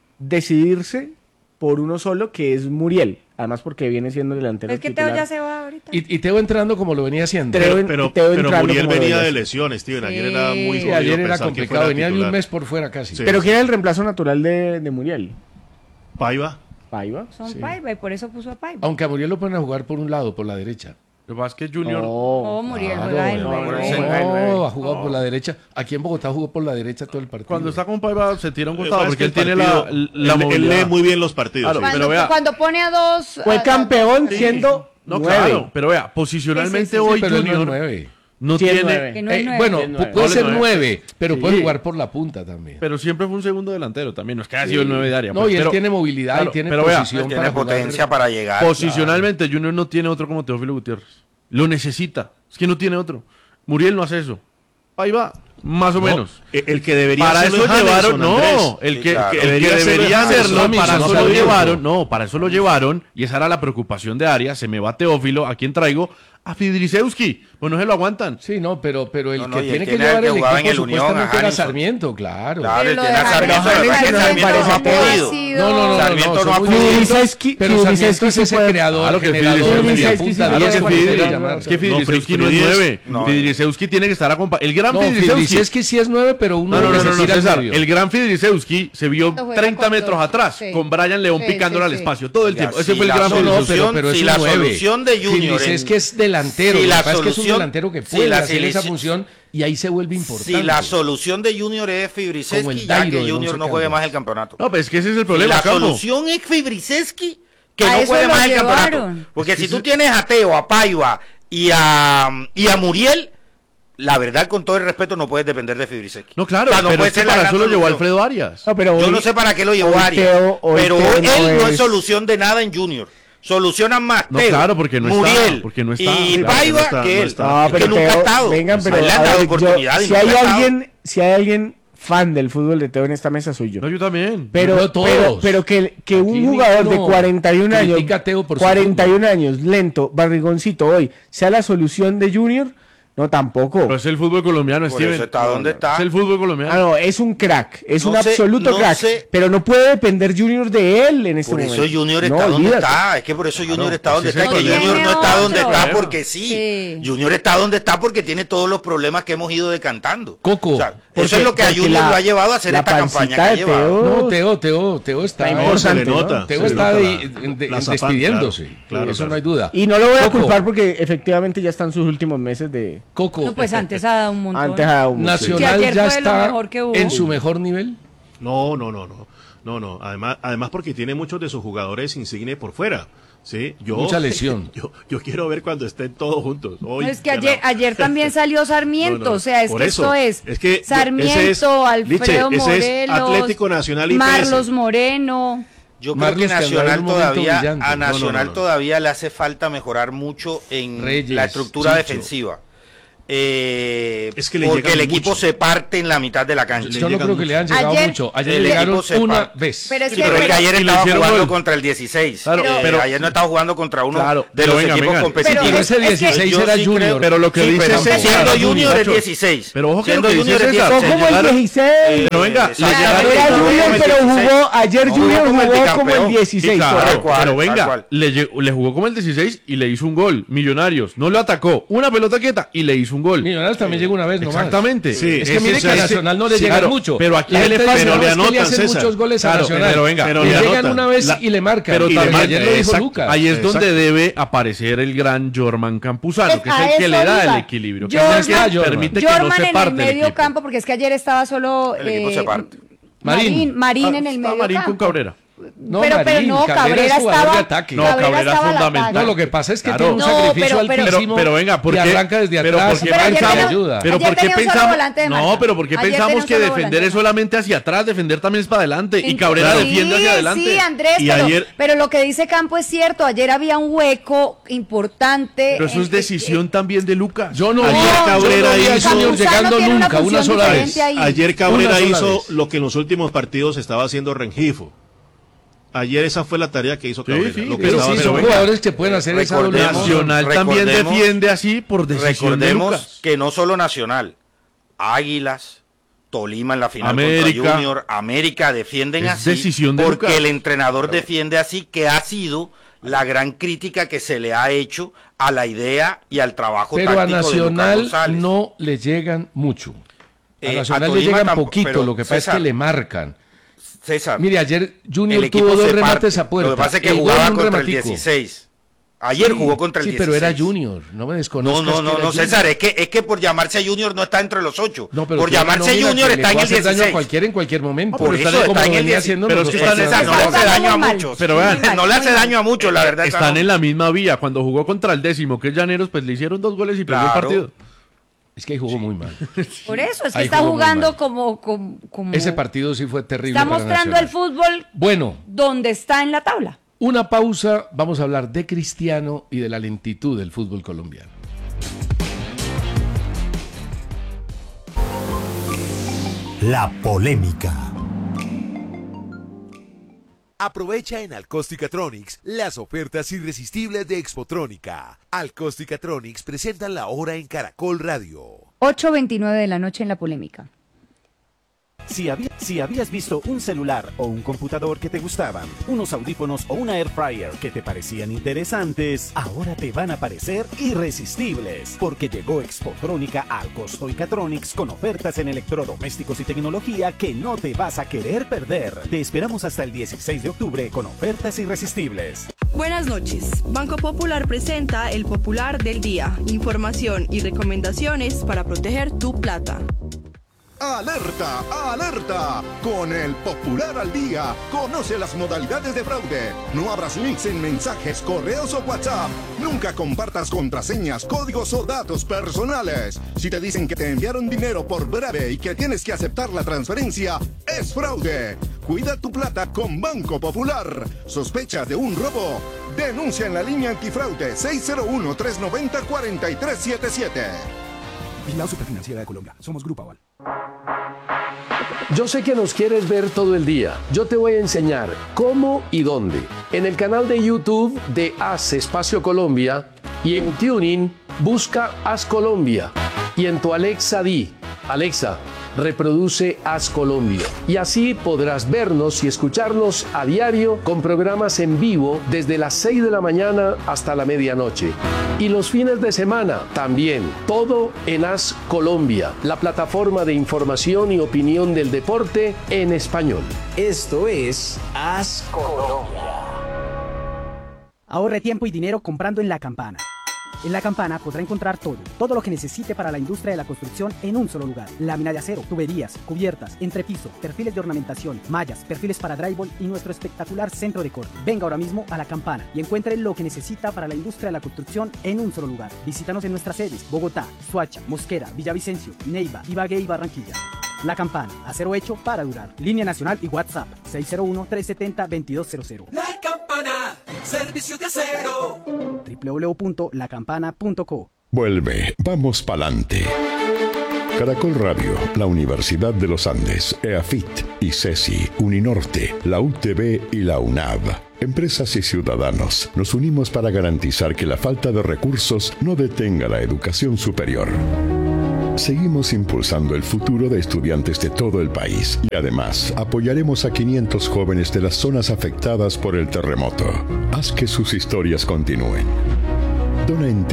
[SPEAKER 4] decidirse por uno solo, que es Muriel. Además porque viene siendo delantero
[SPEAKER 2] Es que Teo
[SPEAKER 4] titular.
[SPEAKER 2] ya se va ahorita.
[SPEAKER 3] Y Teo entrando como lo venía haciendo.
[SPEAKER 4] Teo-
[SPEAKER 6] Pero
[SPEAKER 4] entrando
[SPEAKER 6] Muriel
[SPEAKER 4] como
[SPEAKER 6] venía
[SPEAKER 4] debería
[SPEAKER 6] de
[SPEAKER 4] ser.
[SPEAKER 6] lesiones, Steven. Ayer
[SPEAKER 2] Sí.
[SPEAKER 6] era muy
[SPEAKER 3] Sí,
[SPEAKER 6] jodido
[SPEAKER 3] ayer era
[SPEAKER 6] pensar que
[SPEAKER 3] complicado,
[SPEAKER 6] fuera
[SPEAKER 3] venía de un
[SPEAKER 6] titular.
[SPEAKER 3] mes por fuera casi.
[SPEAKER 6] Sí.
[SPEAKER 4] Pero ¿quién era el reemplazo natural de Muriel?
[SPEAKER 6] Paiva.
[SPEAKER 4] Paiva.
[SPEAKER 2] Son
[SPEAKER 3] Sí.
[SPEAKER 2] Paiva y por eso puso a Paiva.
[SPEAKER 3] Aunque a Muriel lo ponen a jugar por un lado, por la derecha.
[SPEAKER 1] Lo que pasa es que Junior...
[SPEAKER 2] Oh, Muriel juega de
[SPEAKER 3] no,
[SPEAKER 2] nueve.
[SPEAKER 5] ese-
[SPEAKER 3] no, ha jugado por la derecha. Aquí en Bogotá jugó por la derecha todo el partido.
[SPEAKER 1] Cuando está con Paiva se tira un
[SPEAKER 6] Lo que
[SPEAKER 1] costado
[SPEAKER 6] pasa es
[SPEAKER 1] porque
[SPEAKER 6] que
[SPEAKER 1] él
[SPEAKER 6] el
[SPEAKER 1] tiene la
[SPEAKER 6] partido- él
[SPEAKER 1] movilidad.
[SPEAKER 6] lee muy bien los partidos.
[SPEAKER 1] Claro,
[SPEAKER 6] sí.
[SPEAKER 1] pero vea-
[SPEAKER 2] Cuando pone a dos...
[SPEAKER 4] Fue campeón
[SPEAKER 1] Sí.
[SPEAKER 4] siendo
[SPEAKER 1] No,
[SPEAKER 4] 9.
[SPEAKER 1] claro, pero vea, posicionalmente
[SPEAKER 2] Sí, sí, sí,
[SPEAKER 1] hoy
[SPEAKER 3] pero él no es
[SPEAKER 1] Junior
[SPEAKER 3] 9.
[SPEAKER 1] no
[SPEAKER 4] Sí es
[SPEAKER 1] tiene...
[SPEAKER 4] nueve.
[SPEAKER 2] Que no es nueve.
[SPEAKER 3] Bueno,
[SPEAKER 4] Es nueve.
[SPEAKER 3] puede
[SPEAKER 1] No,
[SPEAKER 3] ser
[SPEAKER 1] no es.
[SPEAKER 3] 9, pero
[SPEAKER 1] Sí.
[SPEAKER 3] puede jugar por la punta también.
[SPEAKER 1] Pero siempre fue un segundo delantero también, no es que haya sido el 9 de área.
[SPEAKER 3] No,
[SPEAKER 1] pues,
[SPEAKER 3] y él
[SPEAKER 1] pero-
[SPEAKER 3] tiene movilidad
[SPEAKER 1] claro,
[SPEAKER 3] y tiene
[SPEAKER 1] pero vea,
[SPEAKER 3] posición
[SPEAKER 5] Tiene
[SPEAKER 3] para jugar.
[SPEAKER 5] potencia para llegar.
[SPEAKER 1] Posicionalmente Junior no tiene otro como Teófilo Gutiérrez. Lo necesita, es que no tiene otro. Muriel no hace eso. Paiva, más o
[SPEAKER 6] No,
[SPEAKER 1] menos.
[SPEAKER 6] el que debería
[SPEAKER 1] Para
[SPEAKER 6] hacerlo
[SPEAKER 1] eso
[SPEAKER 6] es
[SPEAKER 1] llevaron,
[SPEAKER 6] Jamerson, Andrés.
[SPEAKER 1] no, el
[SPEAKER 5] Sí,
[SPEAKER 1] que,
[SPEAKER 5] claro.
[SPEAKER 1] el
[SPEAKER 6] El
[SPEAKER 1] que
[SPEAKER 6] que
[SPEAKER 1] debería
[SPEAKER 6] debería
[SPEAKER 1] hacerlo,
[SPEAKER 6] hacerlo,
[SPEAKER 1] para
[SPEAKER 3] no
[SPEAKER 1] eso
[SPEAKER 3] se
[SPEAKER 1] lo
[SPEAKER 3] lo
[SPEAKER 1] llevaron,
[SPEAKER 3] dijo.
[SPEAKER 1] no, para eso lo llevaron, y esa era la preocupación de Arias, se me va Teófilo, ¿a quién traigo? A Fidrisewski, pues no se lo aguantan.
[SPEAKER 3] Sí, no, pero el
[SPEAKER 5] No, no,
[SPEAKER 3] que
[SPEAKER 5] y el
[SPEAKER 3] tiene
[SPEAKER 5] que
[SPEAKER 3] que
[SPEAKER 5] era el
[SPEAKER 3] llevar
[SPEAKER 5] que
[SPEAKER 3] el
[SPEAKER 5] jugaba en
[SPEAKER 3] equipo
[SPEAKER 5] el Unión,
[SPEAKER 3] supuestamente
[SPEAKER 5] a
[SPEAKER 3] era
[SPEAKER 5] Harrison.
[SPEAKER 3] Sarmiento, claro.
[SPEAKER 5] Claro,
[SPEAKER 2] Pero
[SPEAKER 5] el
[SPEAKER 2] lo
[SPEAKER 5] que
[SPEAKER 2] de
[SPEAKER 5] era
[SPEAKER 2] Harrison
[SPEAKER 5] Sarmiento,
[SPEAKER 4] no
[SPEAKER 5] lo que pasa es que
[SPEAKER 4] me
[SPEAKER 5] Sarmiento
[SPEAKER 4] parece
[SPEAKER 5] no ha
[SPEAKER 4] que
[SPEAKER 5] podido.
[SPEAKER 2] sido-
[SPEAKER 3] No,
[SPEAKER 5] Sarmiento
[SPEAKER 3] son
[SPEAKER 5] no ha
[SPEAKER 3] muy
[SPEAKER 5] podido.
[SPEAKER 3] distintos,
[SPEAKER 4] Fidrisewski-
[SPEAKER 3] pero Sarmiento
[SPEAKER 4] Fidrisewski
[SPEAKER 3] es ese
[SPEAKER 4] sí puede-
[SPEAKER 3] creador,
[SPEAKER 1] Claro que
[SPEAKER 3] generador,
[SPEAKER 1] Fidrisewski
[SPEAKER 3] media
[SPEAKER 4] sí
[SPEAKER 3] punta,
[SPEAKER 4] puede-
[SPEAKER 3] diez,
[SPEAKER 1] Es que
[SPEAKER 3] como se quiera
[SPEAKER 1] Fidrisewski-
[SPEAKER 3] llamar.
[SPEAKER 1] es que Fidrisewski no es
[SPEAKER 6] Fidrisewski
[SPEAKER 1] 9.
[SPEAKER 5] no.
[SPEAKER 1] Fidrisewski tiene que estar acompañado. El gran
[SPEAKER 3] No,
[SPEAKER 1] Fidrisewski.
[SPEAKER 3] Fidrisewski sí es 9, pero uno
[SPEAKER 1] No,
[SPEAKER 3] que se tira al
[SPEAKER 1] César,
[SPEAKER 3] medio.
[SPEAKER 1] el gran Fidrisewski se vio
[SPEAKER 2] No juega
[SPEAKER 1] 30
[SPEAKER 2] con
[SPEAKER 1] metros
[SPEAKER 2] dos,
[SPEAKER 1] atrás,
[SPEAKER 2] sí.
[SPEAKER 1] con Brian León
[SPEAKER 2] Sí,
[SPEAKER 1] picándole
[SPEAKER 2] sí,
[SPEAKER 1] al
[SPEAKER 2] sí.
[SPEAKER 1] espacio todo el
[SPEAKER 5] Ya,
[SPEAKER 1] tiempo. Ese
[SPEAKER 5] si
[SPEAKER 1] fue el
[SPEAKER 5] la
[SPEAKER 1] gran
[SPEAKER 5] solución-
[SPEAKER 1] Fidrisewski.
[SPEAKER 3] pero es
[SPEAKER 5] si
[SPEAKER 3] un
[SPEAKER 5] la
[SPEAKER 3] 9.
[SPEAKER 5] solución de Junior
[SPEAKER 3] Es
[SPEAKER 5] en-
[SPEAKER 3] que es delantero,
[SPEAKER 5] si
[SPEAKER 3] lo
[SPEAKER 5] la
[SPEAKER 3] que pasa es que es un
[SPEAKER 5] solución-
[SPEAKER 3] delantero que
[SPEAKER 5] si
[SPEAKER 3] puede
[SPEAKER 5] la
[SPEAKER 3] hacer esa
[SPEAKER 5] selección-
[SPEAKER 3] función y ahí se vuelve importante.
[SPEAKER 5] Si la solución de Junior es
[SPEAKER 3] Como
[SPEAKER 5] Fidrisewski,
[SPEAKER 3] el
[SPEAKER 5] ya
[SPEAKER 3] Dairo
[SPEAKER 5] que
[SPEAKER 3] del
[SPEAKER 5] Junior
[SPEAKER 3] Once
[SPEAKER 5] no juegue
[SPEAKER 3] Caldas.
[SPEAKER 5] más el campeonato.
[SPEAKER 1] No, pero es que ese es el
[SPEAKER 5] Si
[SPEAKER 1] problema,
[SPEAKER 5] la
[SPEAKER 1] Campo.
[SPEAKER 5] solución es Fidrisewski, que
[SPEAKER 2] A
[SPEAKER 5] no
[SPEAKER 2] eso
[SPEAKER 5] juegue
[SPEAKER 2] lo
[SPEAKER 5] más el campeonato.
[SPEAKER 2] llevaron.
[SPEAKER 5] Porque si tú tienes a Teo, a Paiva y a Muriel, la verdad, con todo el respeto, no puedes depender de Fidrisewski.
[SPEAKER 1] No, claro,
[SPEAKER 5] O sea, no
[SPEAKER 1] pero
[SPEAKER 5] puede
[SPEAKER 1] es que
[SPEAKER 5] ser la
[SPEAKER 1] para
[SPEAKER 5] gran
[SPEAKER 1] eso lo llevó
[SPEAKER 5] solución.
[SPEAKER 1] Alfredo Arias.
[SPEAKER 4] No, pero
[SPEAKER 5] Yo
[SPEAKER 4] hoy-
[SPEAKER 5] no sé para qué lo llevó
[SPEAKER 4] hoy
[SPEAKER 5] Arias,
[SPEAKER 4] hoy
[SPEAKER 5] pero
[SPEAKER 4] Teo
[SPEAKER 5] él no es
[SPEAKER 4] es-
[SPEAKER 5] solución de nada en Junior. Solucionan más
[SPEAKER 1] No,
[SPEAKER 5] Teo,
[SPEAKER 1] claro, porque no está,
[SPEAKER 5] Muriel
[SPEAKER 1] porque no está.
[SPEAKER 5] y
[SPEAKER 1] Claro,
[SPEAKER 5] Paiva
[SPEAKER 6] no está,
[SPEAKER 5] que
[SPEAKER 6] no
[SPEAKER 5] él.
[SPEAKER 6] está.
[SPEAKER 4] No,
[SPEAKER 5] Es que
[SPEAKER 4] pero
[SPEAKER 5] nunca ha
[SPEAKER 4] Teo,
[SPEAKER 5] estado.
[SPEAKER 4] vengan, pero
[SPEAKER 5] A él le han
[SPEAKER 4] a
[SPEAKER 5] dado
[SPEAKER 4] ver,
[SPEAKER 5] oportunidad y
[SPEAKER 4] si
[SPEAKER 5] nunca
[SPEAKER 4] hay
[SPEAKER 5] ha estado.
[SPEAKER 4] si hay alguien fan del fútbol de Teo en esta mesa soy yo.
[SPEAKER 1] No, yo también.
[SPEAKER 3] Pero
[SPEAKER 4] Pero,
[SPEAKER 3] todos.
[SPEAKER 4] pero que
[SPEAKER 3] Aquí
[SPEAKER 4] un jugador de
[SPEAKER 3] ninguno
[SPEAKER 4] 41 años,
[SPEAKER 3] critica a Teo por su
[SPEAKER 4] 41 años, lento, barrigoncito hoy, sea la solución de Junior, no tampoco.
[SPEAKER 1] Pero es el fútbol colombiano,
[SPEAKER 5] Por
[SPEAKER 1] Steven.
[SPEAKER 5] eso está donde está.
[SPEAKER 1] Es el fútbol colombiano.
[SPEAKER 4] Ah, no, es un crack, es
[SPEAKER 5] No
[SPEAKER 4] un
[SPEAKER 5] sé,
[SPEAKER 4] absoluto
[SPEAKER 5] no
[SPEAKER 4] crack,
[SPEAKER 5] sé.
[SPEAKER 4] pero no puede depender Junior de él en este
[SPEAKER 5] Por
[SPEAKER 4] momento.
[SPEAKER 5] eso Junior
[SPEAKER 4] No,
[SPEAKER 5] está donde
[SPEAKER 4] olvídate.
[SPEAKER 5] está. Es que por eso Junior está donde
[SPEAKER 1] ese
[SPEAKER 5] está.
[SPEAKER 1] es
[SPEAKER 5] Es
[SPEAKER 1] el
[SPEAKER 5] que
[SPEAKER 1] problema.
[SPEAKER 5] Junior no está donde
[SPEAKER 2] Tiene
[SPEAKER 5] está
[SPEAKER 2] otro.
[SPEAKER 5] porque sí.
[SPEAKER 2] Sí.
[SPEAKER 5] Junior está donde está porque tiene todos los problemas que hemos ido decantando.
[SPEAKER 3] Coco,
[SPEAKER 5] O sea,
[SPEAKER 4] porque-
[SPEAKER 5] eso es lo que a
[SPEAKER 4] porque
[SPEAKER 5] Junior
[SPEAKER 4] la-
[SPEAKER 5] lo ha llevado a hacer
[SPEAKER 4] la
[SPEAKER 5] esta campaña que
[SPEAKER 4] pancita
[SPEAKER 5] ha
[SPEAKER 4] de
[SPEAKER 5] llevado.
[SPEAKER 4] Teo-
[SPEAKER 3] No, Teo está,
[SPEAKER 4] Está
[SPEAKER 6] No, se le
[SPEAKER 4] importante, ¿no?
[SPEAKER 6] nota.
[SPEAKER 3] Teo
[SPEAKER 6] se le
[SPEAKER 3] está
[SPEAKER 6] nota
[SPEAKER 3] ahí,
[SPEAKER 6] zapata,
[SPEAKER 3] despidiéndose.
[SPEAKER 6] claro, claro,
[SPEAKER 3] Eso
[SPEAKER 6] claro.
[SPEAKER 3] no hay duda.
[SPEAKER 4] Y no lo voy a
[SPEAKER 3] Coco.
[SPEAKER 4] culpar porque efectivamente ya están sus últimos meses de...
[SPEAKER 3] Coco,
[SPEAKER 2] No, pues antes ha dado un montón.
[SPEAKER 4] Antes ha dado mucho.
[SPEAKER 3] Nacional
[SPEAKER 2] Sí, ayer
[SPEAKER 3] ya
[SPEAKER 2] fue lo
[SPEAKER 3] está
[SPEAKER 2] mejor que hubo.
[SPEAKER 3] en su mejor nivel.
[SPEAKER 6] No. Además porque tiene muchos de sus jugadores insignes por fuera. Sí,
[SPEAKER 3] Mucha lesión.
[SPEAKER 6] Yo quiero ver cuando estén todos juntos. Hoy,
[SPEAKER 2] No, es que ayer también salió Sarmiento,
[SPEAKER 6] No,
[SPEAKER 2] o sea, es
[SPEAKER 6] por
[SPEAKER 2] que
[SPEAKER 6] eso,
[SPEAKER 2] esto es,
[SPEAKER 6] es que
[SPEAKER 2] Sarmiento,
[SPEAKER 6] ese es-
[SPEAKER 2] Alfredo
[SPEAKER 6] Liche, ese es
[SPEAKER 2] Morelos,
[SPEAKER 6] Atlético Nacional y
[SPEAKER 2] Marlos
[SPEAKER 6] PS.
[SPEAKER 2] Moreno.
[SPEAKER 5] Yo creo
[SPEAKER 3] Marlos,
[SPEAKER 5] que
[SPEAKER 3] que andaba en
[SPEAKER 5] Nacional
[SPEAKER 3] un momento
[SPEAKER 5] todavía,
[SPEAKER 3] brillante.
[SPEAKER 5] a
[SPEAKER 3] No,
[SPEAKER 5] Nacional
[SPEAKER 6] no.
[SPEAKER 5] todavía le hace falta mejorar mucho en
[SPEAKER 3] Reyes,
[SPEAKER 5] la estructura
[SPEAKER 3] Chicho.
[SPEAKER 5] defensiva.
[SPEAKER 6] Es que le
[SPEAKER 5] porque
[SPEAKER 6] llegan
[SPEAKER 5] el equipo
[SPEAKER 6] mucho.
[SPEAKER 5] se parte en la mitad de la cancha.
[SPEAKER 3] Yo no creo que le han llegado mucho. Ayer
[SPEAKER 5] el
[SPEAKER 3] le llegaron
[SPEAKER 5] equipo se
[SPEAKER 3] una
[SPEAKER 5] parte.
[SPEAKER 3] vez.
[SPEAKER 2] Pero es
[SPEAKER 5] Pero es que ayer
[SPEAKER 1] y le
[SPEAKER 5] estaba
[SPEAKER 1] hicieron
[SPEAKER 5] jugando
[SPEAKER 1] gol.
[SPEAKER 5] contra el 16.
[SPEAKER 1] Claro, pero-
[SPEAKER 5] ayer no estaba jugando contra uno
[SPEAKER 1] Claro,
[SPEAKER 5] de
[SPEAKER 1] pero
[SPEAKER 5] los
[SPEAKER 1] venga,
[SPEAKER 5] equipos
[SPEAKER 1] venga.
[SPEAKER 5] competitivos.
[SPEAKER 3] Pero ese 16
[SPEAKER 5] Yo
[SPEAKER 3] era
[SPEAKER 5] sí
[SPEAKER 3] Junior.
[SPEAKER 5] creo-
[SPEAKER 1] Pero lo que
[SPEAKER 5] sí,
[SPEAKER 1] dice
[SPEAKER 5] pero
[SPEAKER 1] César,
[SPEAKER 5] siendo Junior es
[SPEAKER 1] muchacho.
[SPEAKER 5] 16.
[SPEAKER 1] Pero ojo que
[SPEAKER 5] Siendo
[SPEAKER 1] lo que dice
[SPEAKER 5] Junior es
[SPEAKER 1] César.
[SPEAKER 5] 16.
[SPEAKER 4] Ojo como el 16.
[SPEAKER 1] Pero venga,
[SPEAKER 5] Exacto.
[SPEAKER 1] le llegaron-
[SPEAKER 4] Era Junior, pero jugó, ayer
[SPEAKER 5] No,
[SPEAKER 4] Junior
[SPEAKER 5] como el
[SPEAKER 4] jugó como
[SPEAKER 5] bicampeón.
[SPEAKER 4] el 16.
[SPEAKER 1] Sí, claro,
[SPEAKER 5] Tal cual,
[SPEAKER 1] pero
[SPEAKER 5] tal
[SPEAKER 1] venga,
[SPEAKER 5] cual.
[SPEAKER 1] le jugó como el 16 y le hizo un gol. Millonarios, no lo atacó. Una pelota quieta y le hizo un gol.
[SPEAKER 3] Millonarios también llegó una vez nomás.
[SPEAKER 1] Exactamente.
[SPEAKER 6] Sí,
[SPEAKER 3] Es que mire que a Nacional no le
[SPEAKER 1] sí,
[SPEAKER 3] llegan
[SPEAKER 1] claro,
[SPEAKER 3] mucho.
[SPEAKER 1] pero aquí
[SPEAKER 3] La
[SPEAKER 1] le
[SPEAKER 3] gente
[SPEAKER 1] pasa-
[SPEAKER 3] dice,
[SPEAKER 6] pero
[SPEAKER 3] no,
[SPEAKER 6] le
[SPEAKER 3] es que
[SPEAKER 6] anotan,
[SPEAKER 3] hacen
[SPEAKER 6] César.
[SPEAKER 3] muchos goles a
[SPEAKER 1] Claro,
[SPEAKER 3] Nacional.
[SPEAKER 1] pero venga,
[SPEAKER 6] pero
[SPEAKER 3] le
[SPEAKER 6] le
[SPEAKER 3] llegan
[SPEAKER 6] anotan.
[SPEAKER 3] una vez y le marcan.
[SPEAKER 1] Pero
[SPEAKER 3] Y
[SPEAKER 1] también,
[SPEAKER 3] ayer lo dijo
[SPEAKER 1] exacto,
[SPEAKER 3] Lucas.
[SPEAKER 1] ahí es
[SPEAKER 6] Exacto.
[SPEAKER 1] donde debe aparecer el gran Jorman Campuzano, que es
[SPEAKER 2] A
[SPEAKER 1] el que
[SPEAKER 2] eso
[SPEAKER 1] le da
[SPEAKER 2] iba.
[SPEAKER 1] el equilibrio, que
[SPEAKER 2] Jorman-
[SPEAKER 1] es el que permite que no
[SPEAKER 2] Jorman
[SPEAKER 1] se
[SPEAKER 2] en el
[SPEAKER 1] parte el
[SPEAKER 2] medio
[SPEAKER 1] equipo.
[SPEAKER 2] campo, porque es que ayer estaba solo
[SPEAKER 5] El equipo se parte.
[SPEAKER 2] Marín en el
[SPEAKER 1] Está
[SPEAKER 2] medio
[SPEAKER 1] Marín
[SPEAKER 2] campo.
[SPEAKER 1] con Cabrera.
[SPEAKER 3] No,
[SPEAKER 2] pero
[SPEAKER 3] Marín,
[SPEAKER 2] no, Cabrera
[SPEAKER 3] es jugador
[SPEAKER 2] estaba
[SPEAKER 3] de ataque.
[SPEAKER 1] No, Cabrera es
[SPEAKER 2] estaba al
[SPEAKER 1] fundamental.
[SPEAKER 2] ataque.
[SPEAKER 3] No, lo que pasa es que
[SPEAKER 1] Claro.
[SPEAKER 3] tiene un
[SPEAKER 2] No,
[SPEAKER 3] sacrificio
[SPEAKER 2] pero-
[SPEAKER 3] altísimo
[SPEAKER 1] pero venga, ¿por
[SPEAKER 3] y
[SPEAKER 1] qué?
[SPEAKER 3] arranca desde
[SPEAKER 1] Pero
[SPEAKER 3] atrás.
[SPEAKER 1] ¿por qué
[SPEAKER 2] Pero ayer
[SPEAKER 1] pensamos?
[SPEAKER 2] tenía-
[SPEAKER 3] ayuda.
[SPEAKER 1] Pero
[SPEAKER 2] ayer
[SPEAKER 1] ¿por qué
[SPEAKER 2] tenía un solo
[SPEAKER 1] pensamos?
[SPEAKER 2] volante de
[SPEAKER 1] No,
[SPEAKER 2] marca.
[SPEAKER 1] pero ¿por qué
[SPEAKER 2] Ayer
[SPEAKER 1] pensamos
[SPEAKER 2] tenía un
[SPEAKER 1] que
[SPEAKER 2] solo
[SPEAKER 1] defender
[SPEAKER 2] volante.
[SPEAKER 1] es solamente hacia atrás? Defender también es para adelante. Y
[SPEAKER 2] Sí,
[SPEAKER 1] Cabrera defiende hacia adelante.
[SPEAKER 2] Sí, Andrés,
[SPEAKER 1] Y
[SPEAKER 2] pero,
[SPEAKER 1] ayer-
[SPEAKER 2] pero lo que dice Campo es cierto. Ayer había un hueco importante.
[SPEAKER 1] Pero eso es decisión también de Lucas.
[SPEAKER 3] Yo no
[SPEAKER 6] Ayer
[SPEAKER 3] vi a
[SPEAKER 6] Cabrera
[SPEAKER 3] Junior
[SPEAKER 6] hizo-
[SPEAKER 3] Junior llegando
[SPEAKER 2] tiene una
[SPEAKER 3] nunca, una
[SPEAKER 2] función
[SPEAKER 3] sola vez.
[SPEAKER 2] diferente ahí.
[SPEAKER 6] Ayer Cabrera
[SPEAKER 3] Una sola
[SPEAKER 6] hizo
[SPEAKER 3] vez.
[SPEAKER 6] lo que en los últimos partidos estaba haciendo Rengifo. Ayer esa fue la tarea que hizo Cabrera.
[SPEAKER 1] sí,
[SPEAKER 6] lo que
[SPEAKER 3] Pero
[SPEAKER 6] estaba
[SPEAKER 3] sí,
[SPEAKER 6] haciendo.
[SPEAKER 3] son jugadores que pueden hacer esa doble
[SPEAKER 5] Recordemos-
[SPEAKER 3] función.
[SPEAKER 1] Nacional también
[SPEAKER 5] recordemos-
[SPEAKER 1] defiende así por decisión de
[SPEAKER 5] Recordemos
[SPEAKER 1] Lucas.
[SPEAKER 5] que no solo Nacional, Águilas, Tolima en la final
[SPEAKER 1] América.
[SPEAKER 5] contra Junior, América defienden
[SPEAKER 1] Es
[SPEAKER 5] así
[SPEAKER 1] decisión de
[SPEAKER 5] porque
[SPEAKER 1] Lucas.
[SPEAKER 5] el entrenador defiende así, que ha sido la gran crítica que se le ha hecho a la idea y al trabajo
[SPEAKER 3] Pero a
[SPEAKER 5] táctico de Lucas
[SPEAKER 3] Nacional
[SPEAKER 5] González.
[SPEAKER 3] no le llegan mucho. A
[SPEAKER 5] A
[SPEAKER 3] Nacional le
[SPEAKER 5] Tolima
[SPEAKER 3] llegan
[SPEAKER 5] tampoco,
[SPEAKER 3] poquito,
[SPEAKER 5] pero,
[SPEAKER 3] lo que pasa es
[SPEAKER 5] César,
[SPEAKER 3] que le marcan.
[SPEAKER 5] César,
[SPEAKER 3] Mire, ayer Junior
[SPEAKER 5] el equipo
[SPEAKER 3] tuvo dos
[SPEAKER 5] se
[SPEAKER 3] remates
[SPEAKER 5] parte.
[SPEAKER 3] a puerta.
[SPEAKER 5] Lo que pasa es que
[SPEAKER 3] El gol,
[SPEAKER 5] jugaba
[SPEAKER 3] un
[SPEAKER 5] contra el
[SPEAKER 3] rematico.
[SPEAKER 5] 16. Ayer jugó contra el
[SPEAKER 3] Sí,
[SPEAKER 5] 16.
[SPEAKER 3] pero era Junior, no me desconozcas.
[SPEAKER 5] No,
[SPEAKER 3] que era Junior.
[SPEAKER 5] César, es que por llamarse Junior no está entre los 8.
[SPEAKER 3] No, pero
[SPEAKER 5] Por
[SPEAKER 3] tiene
[SPEAKER 5] llamarse
[SPEAKER 3] nómina
[SPEAKER 5] Junior
[SPEAKER 3] que
[SPEAKER 5] está
[SPEAKER 3] le
[SPEAKER 5] en
[SPEAKER 3] puede
[SPEAKER 5] el
[SPEAKER 3] hacer daño a
[SPEAKER 5] 16.
[SPEAKER 3] cualquiera en cualquier momento.
[SPEAKER 5] Por
[SPEAKER 3] pero
[SPEAKER 5] eso
[SPEAKER 3] está como
[SPEAKER 5] está en el
[SPEAKER 3] venía
[SPEAKER 5] 10.
[SPEAKER 3] haciendo
[SPEAKER 1] Pero
[SPEAKER 3] los
[SPEAKER 1] es que
[SPEAKER 3] dos
[SPEAKER 1] están en
[SPEAKER 3] partidos.
[SPEAKER 1] esa-
[SPEAKER 5] No le hace daño a
[SPEAKER 2] Muy mal.
[SPEAKER 5] muchos.
[SPEAKER 1] Pero vean,
[SPEAKER 5] no le hace daño a muchos, la verdad.
[SPEAKER 1] Están en la misma vía. Cuando jugó contra el 10º, que es Llaneros, pues le hicieron 2 goles y perdió el
[SPEAKER 5] Claro.
[SPEAKER 1] partido.
[SPEAKER 3] Es que ahí jugó muy mal.
[SPEAKER 2] Por eso, es que
[SPEAKER 3] Ahí
[SPEAKER 2] está
[SPEAKER 3] jugó muy
[SPEAKER 2] jugando
[SPEAKER 3] mal.
[SPEAKER 2] como
[SPEAKER 3] Ese partido sí fue terrible.
[SPEAKER 2] está
[SPEAKER 3] para
[SPEAKER 2] mostrando
[SPEAKER 3] Nacional.
[SPEAKER 2] el fútbol
[SPEAKER 3] Bueno,
[SPEAKER 2] donde está en la tabla.
[SPEAKER 3] una pausa. Vamos a hablar de Cristiano y de la lentitud del fútbol colombiano.
[SPEAKER 7] La polémica.
[SPEAKER 8] Aprovecha en Alcosticatronics las ofertas irresistibles de Expotrónica. Alcosticatronics presenta la hora en Caracol Radio.
[SPEAKER 2] 8:29 de la noche en la polémica.
[SPEAKER 7] Si habías visto un celular o un computador que te gustaban, unos audífonos o una air fryer que te parecían interesantes, ahora te van a parecer irresistibles, porque llegó Expotrónica a Alcostoicatronics con ofertas en electrodomésticos y tecnología que no te vas a querer perder. Te esperamos hasta el 16 de octubre con ofertas irresistibles.
[SPEAKER 9] Buenas noches. Banco Popular presenta el Popular del Día. Información y recomendaciones para proteger tu plata.
[SPEAKER 10] ¡Alerta! ¡Alerta! Con el Popular al Día, conoce las modalidades de fraude. No abras links en mensajes, correos o WhatsApp. Nunca compartas contraseñas, códigos o datos personales. Si te dicen que te enviaron dinero por breve y que tienes que aceptar la transferencia, es fraude. Cuida tu plata con Banco Popular. ¿Sospecha de un robo? Denuncia en la línea antifraude 601-390-4377.
[SPEAKER 11] Vigilado Superfinanciera de Colombia. Somos Grupo Aval.
[SPEAKER 3] Yo sé que nos quieres ver todo el día. Yo te voy a enseñar cómo y dónde. En el canal de YouTube de Haz Espacio Colombia y en Tuning busca Haz Colombia. Y en tu Alexa di, Alexa, reproduce Haz Colombia. Y así podrás vernos y escucharnos a diario con programas en vivo desde las 6 de la mañana hasta la medianoche. Y los fines de semana también, todo en Haz Colombia, la plataforma de información y opinión del deporte en español.
[SPEAKER 7] Esto es Haz Colombia.
[SPEAKER 11] Ahorre tiempo y dinero comprando en La Campana. En La Campana podrá encontrar todo lo que necesite para la industria de la construcción en un solo lugar. Lámina de acero, tuberías, cubiertas, entrepiso, perfiles de ornamentación, mallas, perfiles para drywall y nuestro espectacular centro de corte. Venga ahora mismo a La Campana y encuentre lo que necesita para la industria de la construcción en un solo lugar. Visítanos en nuestras sedes: Bogotá, Soacha, Mosquera, Villavicencio, Neiva, Ibagué y Barranquilla. La Campana, acero hecho para durar. Línea nacional y WhatsApp 601-370-2200.
[SPEAKER 12] La Campana, servicios de acero.
[SPEAKER 11] www.lacampana.co.
[SPEAKER 12] Vuelve, vamos pa'lante. Caracol Radio, la Universidad de los Andes, EAFIT, ICESI, Uninorte, la UTB y la UNAV. Empresas y ciudadanos, nos unimos para garantizar que la falta de recursos no detenga la educación superior. Seguimos impulsando el futuro de estudiantes de todo el país y además apoyaremos a 500 jóvenes de las zonas afectadas por el terremoto. Haz que sus historias continúen. Dona en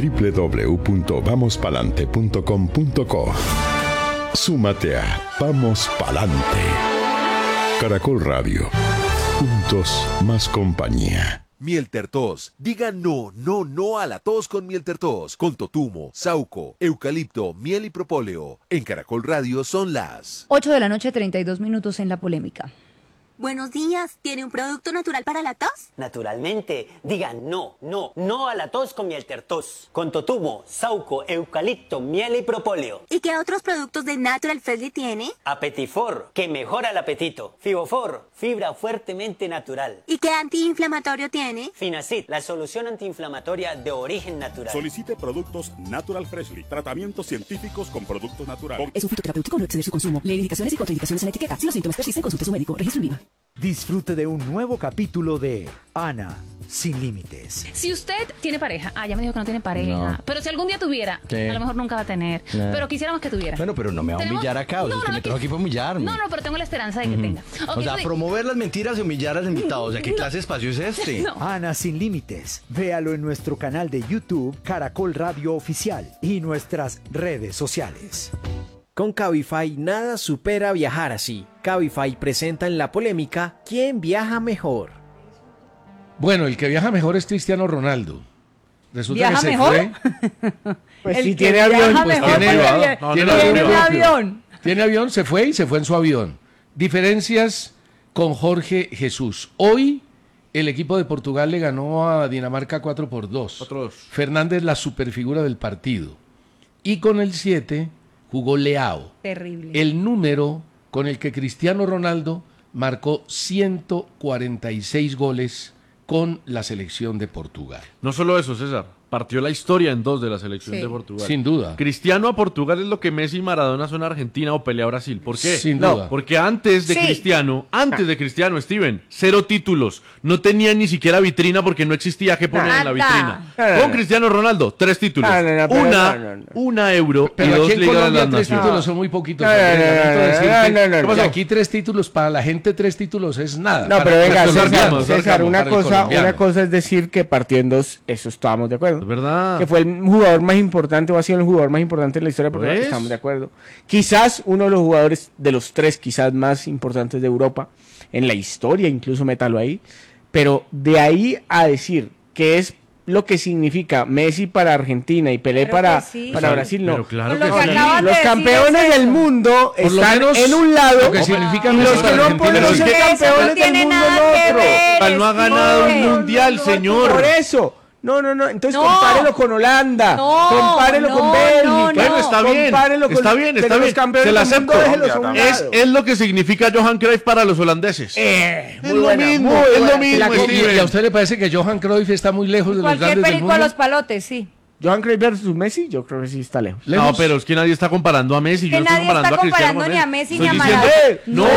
[SPEAKER 12] www.vamospalante.com.co. Súmate a Vamos Palante. Caracol Radio. Juntos, más compañía.
[SPEAKER 8] Miel Tertos. Diga no, no, no a la tos con Miel Tertos. Con totumo, sauco, eucalipto, miel y propóleo. En Caracol Radio son las
[SPEAKER 2] 8 de la noche, 32 minutos en La Polémica.
[SPEAKER 13] Buenos días, ¿tiene un producto natural para la tos?
[SPEAKER 14] Naturalmente, diga no, no, no a la tos con Miel Tertos. Con totumo, sauco, eucalipto, miel y propóleo.
[SPEAKER 13] ¿Y qué otros productos de Natural Freshly tiene?
[SPEAKER 14] Apetifor, que mejora el apetito. Fibofor, fibra fuertemente natural.
[SPEAKER 13] ¿Y qué antiinflamatorio tiene?
[SPEAKER 14] Finacid, la solución antiinflamatoria de origen natural.
[SPEAKER 15] Solicite productos Natural Freshly, tratamientos científicos con productos naturales.
[SPEAKER 16] Es un fitoterapéutico, no exceder su consumo. Lee indicaciones y contraindicaciones en la etiqueta. Si los síntomas persisten, consulte a su médico. Registro INVIMA.
[SPEAKER 17] Disfrute de un nuevo capítulo de Ana sin límites.
[SPEAKER 18] Si usted tiene pareja, ya me dijo que no tiene pareja, no. Pero si algún día tuviera, a lo mejor nunca va a tener, pero quisiéramos que tuviera.
[SPEAKER 19] Bueno, pero no me va a humillar acá, o sea, que me trajo aquí para humillarme.
[SPEAKER 18] No, pero tengo la esperanza de que tenga.
[SPEAKER 19] Okay, o sea, promover las mentiras y humillar al invitado, o sea, ¿qué clase de espacio es este?
[SPEAKER 17] Ana sin límites, véalo en nuestro canal de YouTube, Caracol Radio Oficial, y nuestras redes sociales.
[SPEAKER 20] Con Cabify nada supera viajar así. Cabify presenta en La Polémica ¿Quién viaja mejor?
[SPEAKER 3] Bueno, el que viaja mejor es Cristiano Ronaldo. Resulta
[SPEAKER 2] ¿Viaja
[SPEAKER 3] que se
[SPEAKER 2] mejor?
[SPEAKER 3] fue.
[SPEAKER 4] Pues si tiene avión, pues
[SPEAKER 3] tiene avión. Tiene avión, se fue en su avión. Diferencias con Jorge Jesús. Hoy el equipo de Portugal le ganó a Dinamarca 4-2. Fernández, la superfigura del partido. Y con el 7 jugó Leao.
[SPEAKER 2] Terrible.
[SPEAKER 3] El número con el que Cristiano Ronaldo marcó 146 goles con la selección de Portugal.
[SPEAKER 1] No solo eso, César. Partió la historia en 2 de la selección de Portugal.
[SPEAKER 3] Sin duda.
[SPEAKER 1] Cristiano a Portugal es lo que Messi y Maradona son a Argentina o Pelé a Brasil. ¿Por qué?
[SPEAKER 3] Sin duda.
[SPEAKER 1] Porque antes de Cristiano, Steven, 0 títulos. No tenía ni siquiera vitrina porque no existía que poner en la vitrina. Con Cristiano Ronaldo, 3 títulos. Una Euro
[SPEAKER 3] pero
[SPEAKER 1] y 2
[SPEAKER 3] aquí en
[SPEAKER 1] Ligas de
[SPEAKER 3] Colombia
[SPEAKER 1] las
[SPEAKER 3] 3
[SPEAKER 1] Naciones.
[SPEAKER 3] títulos son muy poquitos. Aquí 3 títulos, para la gente 3 títulos es nada.
[SPEAKER 4] No, pero venga, César, una cosa es decir que partió en 2, eso estábamos de acuerdo.
[SPEAKER 1] Es verdad.
[SPEAKER 4] Que fue el jugador más importante o ha sido el jugador más importante en la historia de Portugal, estamos de acuerdo. Quizás uno de los jugadores de los 3 quizás más importantes de Europa en la historia, incluso métalo ahí, pero de ahí a decir que es lo que significa Messi para Argentina y Pelé para Brasil, no.
[SPEAKER 1] Pero claro
[SPEAKER 4] los campeones del mundo están en un lado
[SPEAKER 3] lo que significa
[SPEAKER 4] y los que no pueden ser campeones del mundo en otro.
[SPEAKER 1] No ha ganado un mundial, señor.
[SPEAKER 4] Por eso. No, entonces compárelo con Holanda, compárelo con Bélgica.
[SPEAKER 1] Bueno, está bien.
[SPEAKER 4] Los campeones
[SPEAKER 1] se la
[SPEAKER 4] del mundo,
[SPEAKER 1] acepto. Es lo que significa Johan Cruyff para los holandeses.
[SPEAKER 3] Es lo mismo. ¿Y a usted le parece que Johan Cruyff está muy lejos de los grandes del mundo?
[SPEAKER 2] Cualquier película a los palotes, sí.
[SPEAKER 4] Johan Cruyff versus Messi, yo creo que sí está lejos.
[SPEAKER 1] No, pero es que nadie está comparando a Messi.
[SPEAKER 2] Que nadie está comparando ni a Messi ni a Maradona.
[SPEAKER 1] No,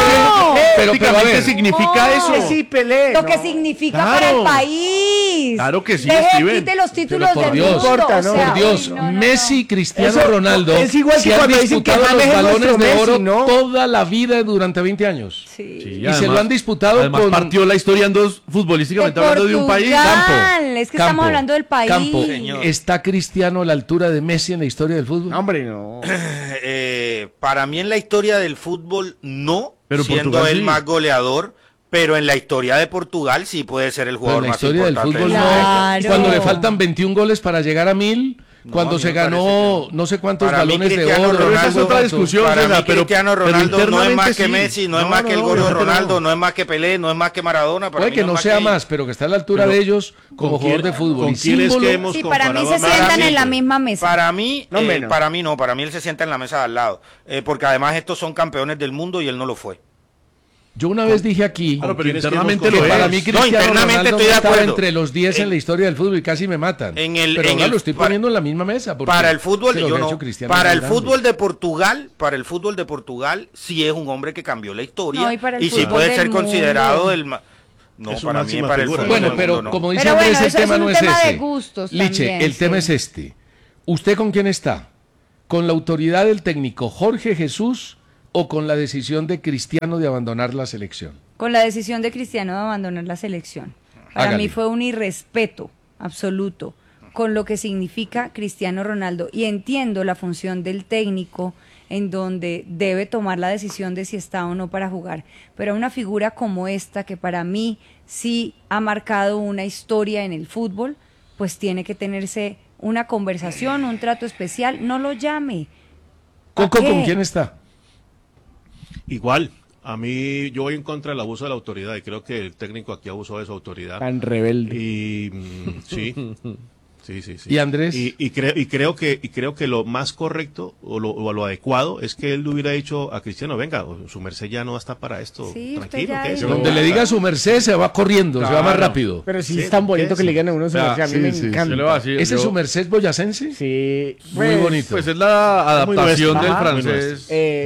[SPEAKER 1] pero a ver, ¿qué significa eso?
[SPEAKER 4] Messi, Pelé.
[SPEAKER 2] Lo que significa para el país.
[SPEAKER 1] Claro que sí,
[SPEAKER 2] Quite los títulos del mundo.
[SPEAKER 3] Por Dios, Messi, Cristiano Ronaldo
[SPEAKER 4] es igual que cuando dicen que
[SPEAKER 3] los balones de oro
[SPEAKER 4] ¿no?
[SPEAKER 3] toda la vida durante 20 años.
[SPEAKER 2] Sí.
[SPEAKER 3] Y se lo han disputado
[SPEAKER 1] además
[SPEAKER 3] con...
[SPEAKER 1] partió la historia en 2 futbolísticamente hablando de un país.
[SPEAKER 2] Es que estamos hablando del país.
[SPEAKER 3] ¿Está Cristiano a la altura de Messi en la historia del fútbol?
[SPEAKER 4] Hombre, no.
[SPEAKER 5] Para mí en la historia del fútbol no,
[SPEAKER 1] pero
[SPEAKER 5] siendo
[SPEAKER 1] Portugal,
[SPEAKER 5] el más goleador, pero en la historia de Portugal sí puede ser el jugador más importante.
[SPEAKER 3] En la historia del fútbol no. Cuando le faltan 21 goles para llegar a 1000... Cuando se ganó no sé cuántos balones de oro.
[SPEAKER 5] Esa es otra discusión.
[SPEAKER 3] Para
[SPEAKER 5] mí Cristiano Ronaldo no es más que Messi, no es más que el Gordo Ronaldo, no es más que Pelé, no es más que Maradona.
[SPEAKER 3] Puede que no sea más, pero que está a la altura de ellos como jugador de fútbol.
[SPEAKER 2] Sí, para mí se sientan en la misma mesa.
[SPEAKER 5] Para mí él se sienta en la mesa de al lado. Porque además estos son campeones del mundo y él no lo fue.
[SPEAKER 3] Yo una vez dije aquí,
[SPEAKER 1] pero internamente
[SPEAKER 3] que para mí
[SPEAKER 5] No,
[SPEAKER 3] Cristiano
[SPEAKER 5] internamente
[SPEAKER 3] Ronaldo
[SPEAKER 5] estoy de
[SPEAKER 3] estaba
[SPEAKER 5] acuerdo.
[SPEAKER 3] entre los 10 en la historia del fútbol y casi me matan. Pero ahora lo estoy poniendo en la misma mesa.
[SPEAKER 5] Para el fútbol,
[SPEAKER 3] yo no.
[SPEAKER 5] Para el fútbol de Portugal, sí es un hombre que cambió la historia.
[SPEAKER 2] No, y
[SPEAKER 5] sí puede ser considerado el... No, para mí, para el fútbol.
[SPEAKER 3] Bueno, pero como dice
[SPEAKER 2] pero
[SPEAKER 3] Andrés,
[SPEAKER 2] bueno,
[SPEAKER 3] el tema no es ese.
[SPEAKER 2] De gustos
[SPEAKER 3] Liche,
[SPEAKER 2] también,
[SPEAKER 3] el tema es este. ¿Usted con quién está? ¿Con la autoridad del técnico Jorge Jesús o con la decisión de Cristiano de abandonar la selección?
[SPEAKER 2] Con la decisión de Cristiano de abandonar la selección. Para mí fue un irrespeto absoluto con lo que significa Cristiano Ronaldo. Y entiendo la función del técnico en donde debe tomar la decisión de si está o no para jugar. Pero una figura como esta, que para mí sí ha marcado una historia en el fútbol, pues tiene que tenerse una conversación, un trato especial. No lo llame.
[SPEAKER 3] Coco, ¿con quién está?
[SPEAKER 6] Igual. A mí, yo voy en contra del abuso de la autoridad y creo que el técnico aquí abusó de su autoridad.
[SPEAKER 4] Tan rebelde.
[SPEAKER 6] Y sí.
[SPEAKER 3] ¿Y Andrés?
[SPEAKER 6] Y creo que lo más correcto o lo adecuado es que él le hubiera dicho a Cristiano, venga, su merced ya no está para esto.
[SPEAKER 2] Sí,
[SPEAKER 6] tranquilo.
[SPEAKER 3] Donde le diga su merced se va corriendo, se va más rápido.
[SPEAKER 4] Pero sí es tan bonito que le digan a uno su merced, a mí me encanta.
[SPEAKER 3] ¿Ese es su merced boyacense?
[SPEAKER 4] Sí.
[SPEAKER 1] Muy bonito. Pues es la adaptación del francés.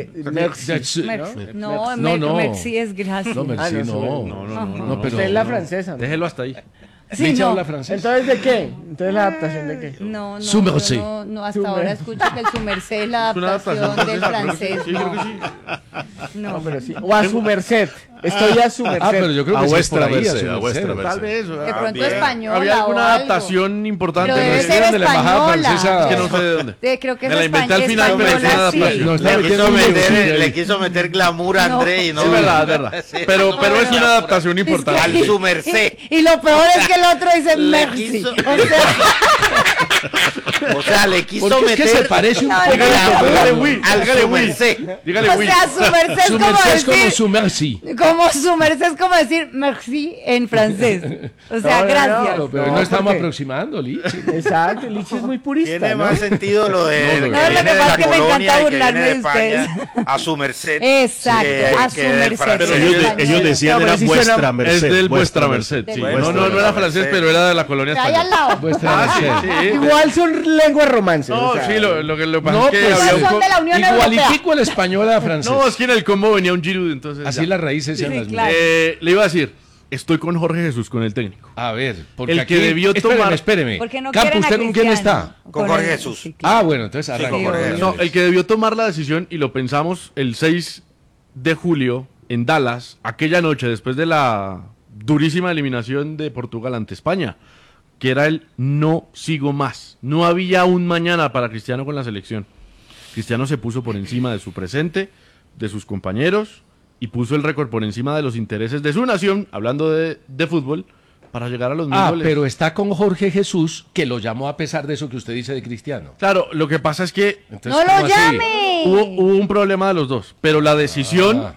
[SPEAKER 2] Merci es gracias.
[SPEAKER 3] No, merci no.
[SPEAKER 4] Pero usted es la francesa.
[SPEAKER 1] Déjelo hasta ahí.
[SPEAKER 2] Sí, no.
[SPEAKER 3] Habla francés.
[SPEAKER 4] ¿Entonces de qué? ¿Entonces la adaptación de qué?
[SPEAKER 2] No,
[SPEAKER 3] no,
[SPEAKER 2] hasta ahora escucho que el su merced es la adaptación del francés.
[SPEAKER 1] Sí, creo que sí.
[SPEAKER 2] No,
[SPEAKER 4] pero sí. O a su merced. Estoy a su merced.
[SPEAKER 3] Pero yo creo que
[SPEAKER 6] a vuestra
[SPEAKER 3] merced.
[SPEAKER 1] Tal vez.
[SPEAKER 2] De pronto española.
[SPEAKER 1] Había alguna
[SPEAKER 2] o algo.
[SPEAKER 1] adaptación importante.
[SPEAKER 2] Pero debe ser
[SPEAKER 3] de la embajada francesa.
[SPEAKER 1] Que no sé de dónde.
[SPEAKER 2] Creo que es
[SPEAKER 1] me la inventé al final, pero es una adaptación.
[SPEAKER 5] Le quiso meter glamour a André y no.
[SPEAKER 1] Es verdad. Pero es una adaptación importante.
[SPEAKER 5] Al su merced.
[SPEAKER 2] Y lo peor es que el otro dice merci.
[SPEAKER 5] O sea, le quiso
[SPEAKER 3] Porque
[SPEAKER 5] meter.
[SPEAKER 3] es que se parece un poco
[SPEAKER 5] al su merced.
[SPEAKER 1] Dígale,
[SPEAKER 2] o sea, su merced
[SPEAKER 3] su
[SPEAKER 2] es como
[SPEAKER 3] merced es como
[SPEAKER 2] decir.
[SPEAKER 3] su merci.
[SPEAKER 2] Como su merced es como decir merci en francés. O sea, gracias.
[SPEAKER 3] Pero no estamos aproximando, Liche.
[SPEAKER 4] Exacto, Liche es muy purista.
[SPEAKER 5] Tiene más sentido lo de.
[SPEAKER 2] No, lo que pasa es que me encanta burlarme de ustedes.
[SPEAKER 5] A su merced.
[SPEAKER 2] Exacto, a su merced.
[SPEAKER 6] Pero ellos decían era vuestra merced.
[SPEAKER 1] Es del vuestra merced. No era francés, pero era de la colonia
[SPEAKER 2] Ahí al
[SPEAKER 1] española.
[SPEAKER 2] lado.
[SPEAKER 3] Vuestra merced.
[SPEAKER 4] Igual son lenguas romances.
[SPEAKER 1] No,
[SPEAKER 4] o sea,
[SPEAKER 1] sí, lo que pasa
[SPEAKER 3] No,
[SPEAKER 1] es que
[SPEAKER 3] pues
[SPEAKER 1] había
[SPEAKER 2] son de la Unión Europea.
[SPEAKER 3] igualitico el español a francés.
[SPEAKER 1] No, es que en el combo venía un Giroud, entonces.
[SPEAKER 3] Así
[SPEAKER 1] ya.
[SPEAKER 3] las raíces sean
[SPEAKER 2] Sí,
[SPEAKER 3] las
[SPEAKER 2] claro.
[SPEAKER 3] mismas.
[SPEAKER 1] Le iba a decir, estoy con Jorge Jesús, con el técnico.
[SPEAKER 3] A ver, porque
[SPEAKER 1] El
[SPEAKER 3] aquí...
[SPEAKER 1] que debió tomar...
[SPEAKER 3] Espéreme.
[SPEAKER 2] Porque no
[SPEAKER 3] Campo,
[SPEAKER 2] quieren a
[SPEAKER 3] ¿usted con quién
[SPEAKER 2] Cristiano.
[SPEAKER 3] está?
[SPEAKER 5] Con Jorge Jesús.
[SPEAKER 2] Sí, claro.
[SPEAKER 3] Ah, bueno, entonces arranque.
[SPEAKER 5] con Jorge Jesús.
[SPEAKER 1] No, el que debió tomar la decisión, y lo pensamos el 6 de julio en Dallas, aquella noche, después de la durísima eliminación de Portugal ante España, que era el no sigo más. No había un mañana para Cristiano con la selección. Cristiano se puso por encima de su presente, de sus compañeros, y puso el récord por encima de los intereses de su nación, hablando de fútbol, para llegar a los 1000 goles.
[SPEAKER 3] Pero está con Jorge Jesús, que lo llamó a pesar de eso que usted dice de Cristiano.
[SPEAKER 1] Claro, lo que pasa es que
[SPEAKER 3] Entonces,
[SPEAKER 2] ¡No
[SPEAKER 3] ¿cómo
[SPEAKER 2] lo
[SPEAKER 3] así?
[SPEAKER 2] llame!
[SPEAKER 1] hubo un problema de los dos, pero la decisión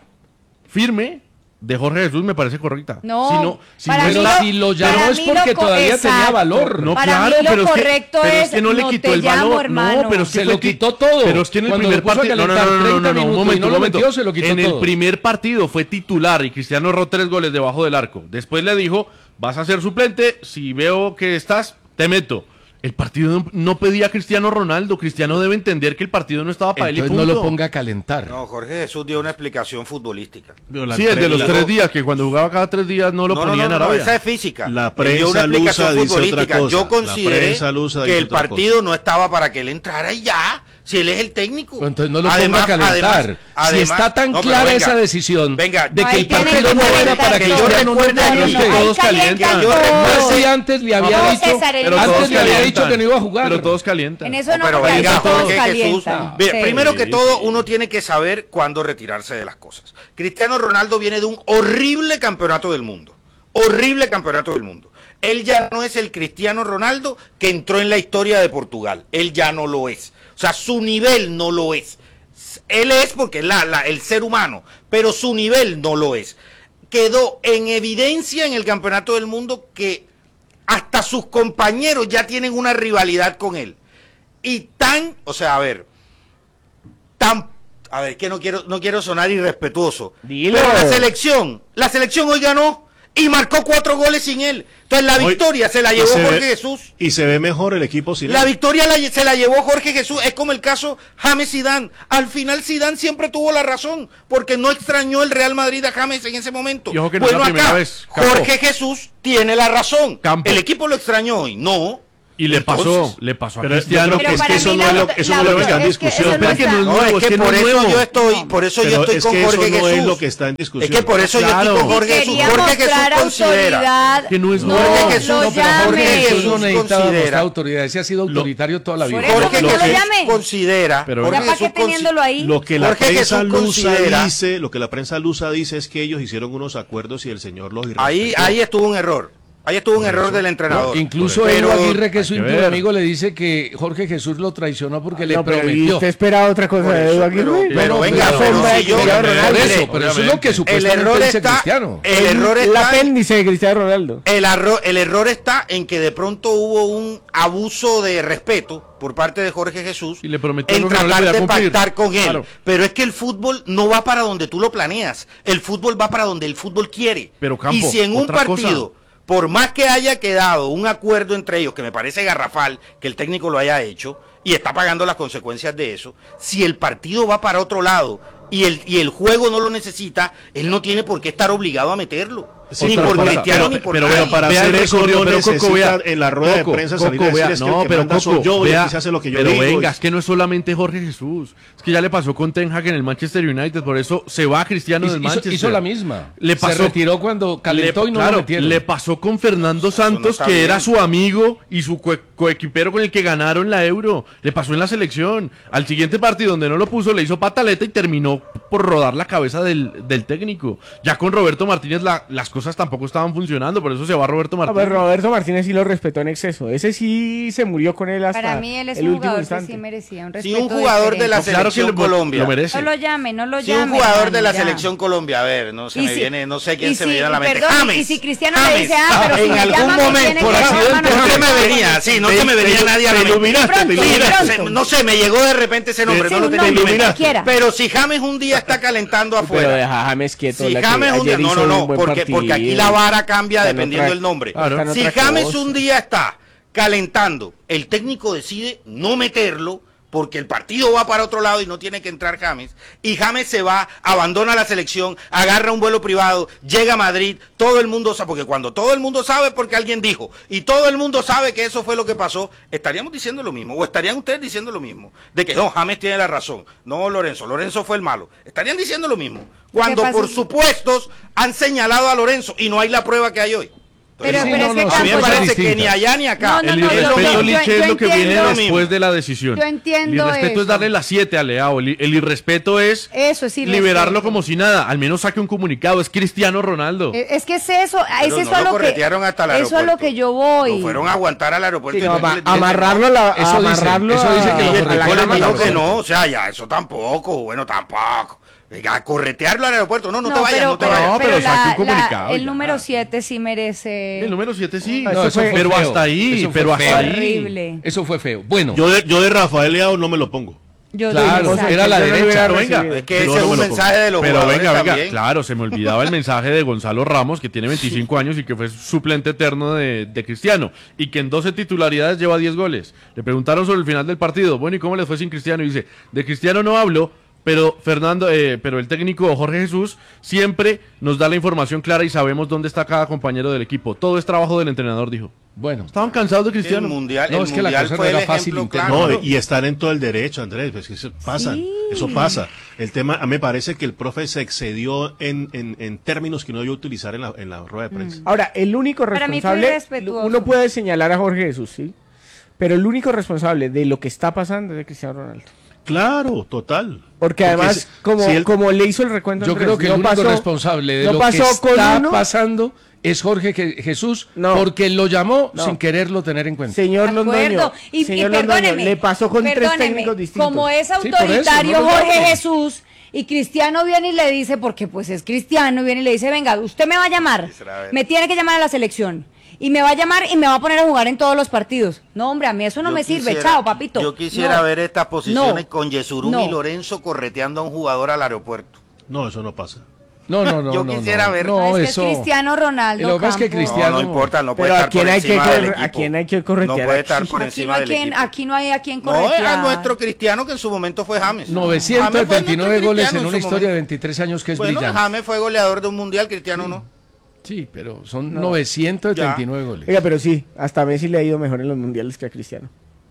[SPEAKER 1] firme de Jorge Jesús me parece correcta.
[SPEAKER 2] No,
[SPEAKER 1] si
[SPEAKER 2] para
[SPEAKER 1] no
[SPEAKER 2] mí
[SPEAKER 1] es
[SPEAKER 2] lo-
[SPEAKER 1] la-
[SPEAKER 3] Si lo llamó
[SPEAKER 2] para
[SPEAKER 3] es
[SPEAKER 2] mí
[SPEAKER 3] porque
[SPEAKER 2] lo
[SPEAKER 3] todavía
[SPEAKER 2] exacto.
[SPEAKER 3] tenía valor.
[SPEAKER 1] No,
[SPEAKER 2] Para
[SPEAKER 1] claro,
[SPEAKER 2] mí lo
[SPEAKER 1] pero es que-
[SPEAKER 2] correcto
[SPEAKER 1] pero
[SPEAKER 2] es,
[SPEAKER 1] que no le
[SPEAKER 2] no
[SPEAKER 1] quitó
[SPEAKER 2] te
[SPEAKER 1] el valor.
[SPEAKER 2] llamo, hermano.
[SPEAKER 1] No, pero es que
[SPEAKER 3] Se
[SPEAKER 1] fue
[SPEAKER 3] lo
[SPEAKER 1] ti-
[SPEAKER 3] quitó todo.
[SPEAKER 1] Pero es que en el
[SPEAKER 3] Cuando
[SPEAKER 1] primer
[SPEAKER 3] lo puso a
[SPEAKER 1] partido.
[SPEAKER 3] calentar 30
[SPEAKER 1] Un
[SPEAKER 3] minutos
[SPEAKER 1] momento,
[SPEAKER 3] y no
[SPEAKER 1] un
[SPEAKER 3] lo
[SPEAKER 1] momento.
[SPEAKER 3] metió, se lo quitó
[SPEAKER 1] En el
[SPEAKER 3] todo.
[SPEAKER 1] primer partido fue titular y Cristiano erró 3 goles debajo del arco. Después le dijo, vas a ser suplente, si veo que estás, te meto. El partido no pedía a Cristiano Ronaldo. Cristiano debe entender que el partido no estaba para él y
[SPEAKER 3] Entonces
[SPEAKER 1] punto.
[SPEAKER 3] no lo ponga a calentar.
[SPEAKER 5] No, Jorge Jesús dio una explicación futbolística.
[SPEAKER 1] Sí, el de los 3 días, que cuando jugaba cada 3 días no lo ponía en Arabia.
[SPEAKER 5] esa es física.
[SPEAKER 6] La
[SPEAKER 5] Él dio una
[SPEAKER 6] prensa
[SPEAKER 5] explicación
[SPEAKER 6] lusa dice otra
[SPEAKER 5] futbolística.
[SPEAKER 6] cosa.
[SPEAKER 5] Yo
[SPEAKER 6] La
[SPEAKER 5] consideré
[SPEAKER 6] prensa lusa
[SPEAKER 5] que
[SPEAKER 6] dice
[SPEAKER 5] el
[SPEAKER 6] otra
[SPEAKER 5] partido no estaba para que él entrara y ya. Si él es el técnico.
[SPEAKER 3] Entonces no lo ponga a calentar. Si está tan
[SPEAKER 5] no, pero
[SPEAKER 3] clara
[SPEAKER 5] venga,
[SPEAKER 3] esa decisión
[SPEAKER 5] venga,
[SPEAKER 3] de que
[SPEAKER 2] ahí
[SPEAKER 3] el
[SPEAKER 2] tiene
[SPEAKER 3] partido
[SPEAKER 2] que
[SPEAKER 3] no era
[SPEAKER 2] calentar,
[SPEAKER 3] para
[SPEAKER 5] que
[SPEAKER 3] que
[SPEAKER 5] yo
[SPEAKER 3] yo
[SPEAKER 5] recuerde
[SPEAKER 3] no
[SPEAKER 5] ahí,
[SPEAKER 3] usted.
[SPEAKER 1] todos calientan.
[SPEAKER 5] yo recuerdo-
[SPEAKER 3] Sí, antes le había
[SPEAKER 2] No,
[SPEAKER 3] dicho,
[SPEAKER 2] César, en
[SPEAKER 1] Pero
[SPEAKER 2] eso
[SPEAKER 1] todos
[SPEAKER 3] antes le había
[SPEAKER 1] calientan.
[SPEAKER 3] dicho que no iba a jugar.
[SPEAKER 1] Pero todos calientan.
[SPEAKER 2] En eso no,
[SPEAKER 5] pero
[SPEAKER 2] porque
[SPEAKER 5] venga,
[SPEAKER 2] todos
[SPEAKER 5] Jorge Jesús.
[SPEAKER 2] calientan.
[SPEAKER 5] Bien,
[SPEAKER 2] Sí.
[SPEAKER 5] primero que todo, uno tiene que saber cuándo retirarse de las cosas. Cristiano Ronaldo viene de un horrible campeonato del mundo. Horrible campeonato del mundo. Él ya no es el Cristiano Ronaldo que entró en la historia de Portugal. Él ya no lo es. O sea, su nivel no lo es. Él es porque es el ser humano, pero su nivel no lo es. Quedó en evidencia en el campeonato del mundo que hasta sus compañeros ya tienen una rivalidad con él. Y tan a ver, que no quiero sonar irrespetuoso.
[SPEAKER 4] Dilo.
[SPEAKER 5] Pero la selección hoy ganó y marcó 4 goles sin él. Entonces la victoria se la llevó Jorge Jesús.
[SPEAKER 6] Y se ve mejor el equipo sin él.
[SPEAKER 5] La victoria se la llevó Jorge Jesús. Es como el caso James Zidane. Al final Zidane siempre tuvo la razón, porque no extrañó el Real Madrid a James en ese momento.
[SPEAKER 1] Y ojo que no es la primera vez, Campo.
[SPEAKER 5] Jorge Jesús tiene la razón.
[SPEAKER 1] Campo.
[SPEAKER 5] El equipo lo extrañó hoy, no.
[SPEAKER 1] Y le pasó a Cristiano.
[SPEAKER 6] Pero es que eso no es lo que está en discusión.
[SPEAKER 5] Por eso yo estoy con Jorge Jesús.
[SPEAKER 6] No es lo que está en discusión.
[SPEAKER 5] Es que por eso yo estoy con Jorge Jesús. Jorge Jesús considera
[SPEAKER 1] que no es
[SPEAKER 5] Jorge Jesús
[SPEAKER 3] no necesitaba
[SPEAKER 5] considera
[SPEAKER 3] mostrar autoridad. Ese ha sido autoritario toda la vida.
[SPEAKER 5] Jorge Jesús considera.
[SPEAKER 2] Ya para qué teniéndolo ahí.
[SPEAKER 6] Lo que la prensa lusa dice es que ellos hicieron unos acuerdos y el señor los irrespetó.
[SPEAKER 5] Ahí estuvo un error. Ahí estuvo un error del entrenador.
[SPEAKER 3] No, incluso Edu Aguirre, que es su íntimo amigo, le dice que Jorge Jesús lo traicionó porque le prometió.
[SPEAKER 4] ¿Usted esperaba otra cosa de Edu Aguirre?
[SPEAKER 5] Pero venga,
[SPEAKER 3] pero eso es lo que supuestamente dice Cristiano.
[SPEAKER 5] El error está
[SPEAKER 4] el apéndice de Cristiano Ronaldo.
[SPEAKER 5] El error está en que de pronto hubo un abuso de respeto por parte de Jorge Jesús
[SPEAKER 1] y le prometió
[SPEAKER 5] en tratar de pactar con él. Claro. Pero es que el fútbol no va para donde tú lo planeas. El fútbol va para donde el fútbol quiere.
[SPEAKER 1] Pero Campo,
[SPEAKER 5] y si en un partido, por más que haya quedado un acuerdo entre ellos, que me parece garrafal que el técnico lo haya hecho y está pagando las consecuencias de eso, si el partido va para otro lado y el juego no lo necesita, él no tiene por qué estar obligado a meterlo.
[SPEAKER 6] Sí, ni por Cristiano ni por nadie. Para hacer eso no necesita en la rueda de prensa salir a decir que manda soy yo y aquí se hace lo que yo digo.
[SPEAKER 1] Pero venga, es que no es solamente Jorge Jesús, es que ya le pasó con Ten Hag en el Manchester United, por eso se va Cristiano del Manchester.
[SPEAKER 3] Hizo la misma.
[SPEAKER 1] Se
[SPEAKER 3] retiró cuando calentó y no lo metieron.
[SPEAKER 1] Le pasó con Fernando Santos, que era su amigo y su coequipero con el que ganaron la Euro. Le pasó en la selección. Al siguiente partido donde no lo puso, le hizo pataleta y terminó por rodar la cabeza del técnico. Ya con Roberto Martínez las cosas tampoco estaban funcionando, por eso se va Roberto Martínez.
[SPEAKER 4] A ver, Roberto Martínez sí lo respetó en exceso. Ese sí se murió con él hasta
[SPEAKER 2] Para mí él es
[SPEAKER 4] el
[SPEAKER 2] un
[SPEAKER 4] último
[SPEAKER 2] jugador
[SPEAKER 4] instante.
[SPEAKER 2] que sí merecía un respeto.
[SPEAKER 5] Si un jugador de la selección Colombia
[SPEAKER 1] lo merece.
[SPEAKER 2] No lo llame.
[SPEAKER 5] Si un jugador de la selección Colombia, a ver, no sé quién se me viene a la mente. James.
[SPEAKER 2] Y si Cristiano le dice, pero
[SPEAKER 5] en algún momento, por accidente, no se me venía, no se me venía nadie a la mente. No sé, me llegó de repente ese nombre, no lo tenía en mi mente. Pero si James un día está calentando afuera.
[SPEAKER 4] Pero deja a James quieto.
[SPEAKER 5] Si James un día, no, porque aquí la vara cambia dependiendo del nombre. Claro. Si James un día está calentando, el técnico decide no meterlo porque el partido va para otro lado y no tiene que entrar James, y James se va, abandona la selección, agarra un vuelo privado, llega a Madrid, todo el mundo sabe, porque cuando todo el mundo sabe porque alguien dijo, y todo el mundo sabe que eso fue lo que pasó, estaríamos diciendo lo mismo, o estarían ustedes diciendo lo mismo, de que no, James tiene la razón, no Lorenzo fue el malo, estarían diciendo lo mismo, cuando por supuestos han señalado a Lorenzo y no hay la prueba que hay hoy.
[SPEAKER 2] Pero
[SPEAKER 5] a mí me parece que ni allá ni acá.
[SPEAKER 1] El irrespeto, Liche, es lo que viene después de la decisión.
[SPEAKER 2] Yo entiendo
[SPEAKER 1] el irrespeto
[SPEAKER 2] eso.
[SPEAKER 1] es darle las 7 a Leao. El irrespeto es liberarlo como si nada. Al menos saque un comunicado. Es Cristiano Ronaldo.
[SPEAKER 2] Es que es eso.
[SPEAKER 5] Pero
[SPEAKER 2] es eso a lo que yo voy.
[SPEAKER 5] Lo fueron a aguantar al aeropuerto.
[SPEAKER 4] Sí, amarrarlo.
[SPEAKER 5] Eso dice
[SPEAKER 4] que
[SPEAKER 5] no. O sea, ya, eso tampoco. Bueno, tampoco. A corretearlo al aeropuerto. No te vayas, no te vayas.
[SPEAKER 1] No, pero saque un comunicado.
[SPEAKER 2] El número 7 sí merece.
[SPEAKER 1] El número 7 sí.
[SPEAKER 3] Pero hasta ahí.
[SPEAKER 2] Horrible.
[SPEAKER 3] Eso fue feo. Bueno.
[SPEAKER 6] Yo de Rafael Leao no me lo pongo.
[SPEAKER 3] Claro, era la derecha.
[SPEAKER 5] Es que ese es un mensaje de los jugadores también.
[SPEAKER 1] Claro, se me olvidaba el mensaje de Gonzalo Ramos, que tiene 25 años y que fue suplente eterno de Cristiano, y que en 12 titularidades lleva 10 goles. Le preguntaron sobre el final del partido, bueno, ¿y cómo le fue sin Cristiano? Y dice, de Cristiano no hablo, pero pero el técnico Jorge Jesús siempre nos da la información clara y sabemos dónde está cada compañero del equipo. Todo es trabajo del entrenador, dijo.
[SPEAKER 3] Bueno,
[SPEAKER 1] estaban cansados de Cristiano.
[SPEAKER 5] El mundial
[SPEAKER 3] que la cosa
[SPEAKER 5] fue
[SPEAKER 3] no era fácil.
[SPEAKER 5] Claro.
[SPEAKER 6] No, y están en todo el derecho, Andrés, pues eso pasa, eso pasa. El tema, a mí me parece que el profe se excedió en términos que no debió utilizar en la rueda de prensa.
[SPEAKER 4] Ahora, el único responsable, uno puede señalar a Jorge Jesús, sí, pero el único responsable de lo que está pasando es de Cristiano Ronaldo.
[SPEAKER 6] Claro, total.
[SPEAKER 4] Porque además, como le hizo el recuento,
[SPEAKER 3] yo creo que el único responsable de lo que está pasando es Jorge Jesús, porque lo llamó sin quererlo tener en cuenta.
[SPEAKER 4] Señor Londoño, le pasó con 3 técnicos distintos.
[SPEAKER 2] Como es autoritario Jorge Jesús, y Cristiano viene y le dice, porque pues es Cristiano, viene y le dice, venga, usted me va a llamar, me tiene que llamar a la selección. y me va a llamar y me va a poner a jugar en todos los partidos. No, hombre, a mí eso no me sirve. Chao, papito.
[SPEAKER 5] Yo quisiera ver estas posiciones con Yesurún y Lorenzo correteando a un jugador al aeropuerto.
[SPEAKER 6] No, eso no pasa.
[SPEAKER 3] No.
[SPEAKER 5] Yo quisiera ver.
[SPEAKER 2] No, es que es Cristiano Ronaldo.
[SPEAKER 3] Lo que pasa es que Cristiano.
[SPEAKER 5] No importa, no puede estar por encima del equipo.
[SPEAKER 4] ¿A quién hay que corretear?
[SPEAKER 5] No puede estar por encima del equipo.
[SPEAKER 2] Aquí no hay a quien corretear.
[SPEAKER 5] No, es a nuestro Cristiano, que en su momento fue James.
[SPEAKER 3] 979 goles en una historia de 23 años que es brillante.
[SPEAKER 5] James fue goleador de un mundial, Cristiano no.
[SPEAKER 3] Sí, pero son 979 goles.
[SPEAKER 4] Oiga, pero sí, hasta Messi le ha ido mejor en los mundiales que a Cristiano.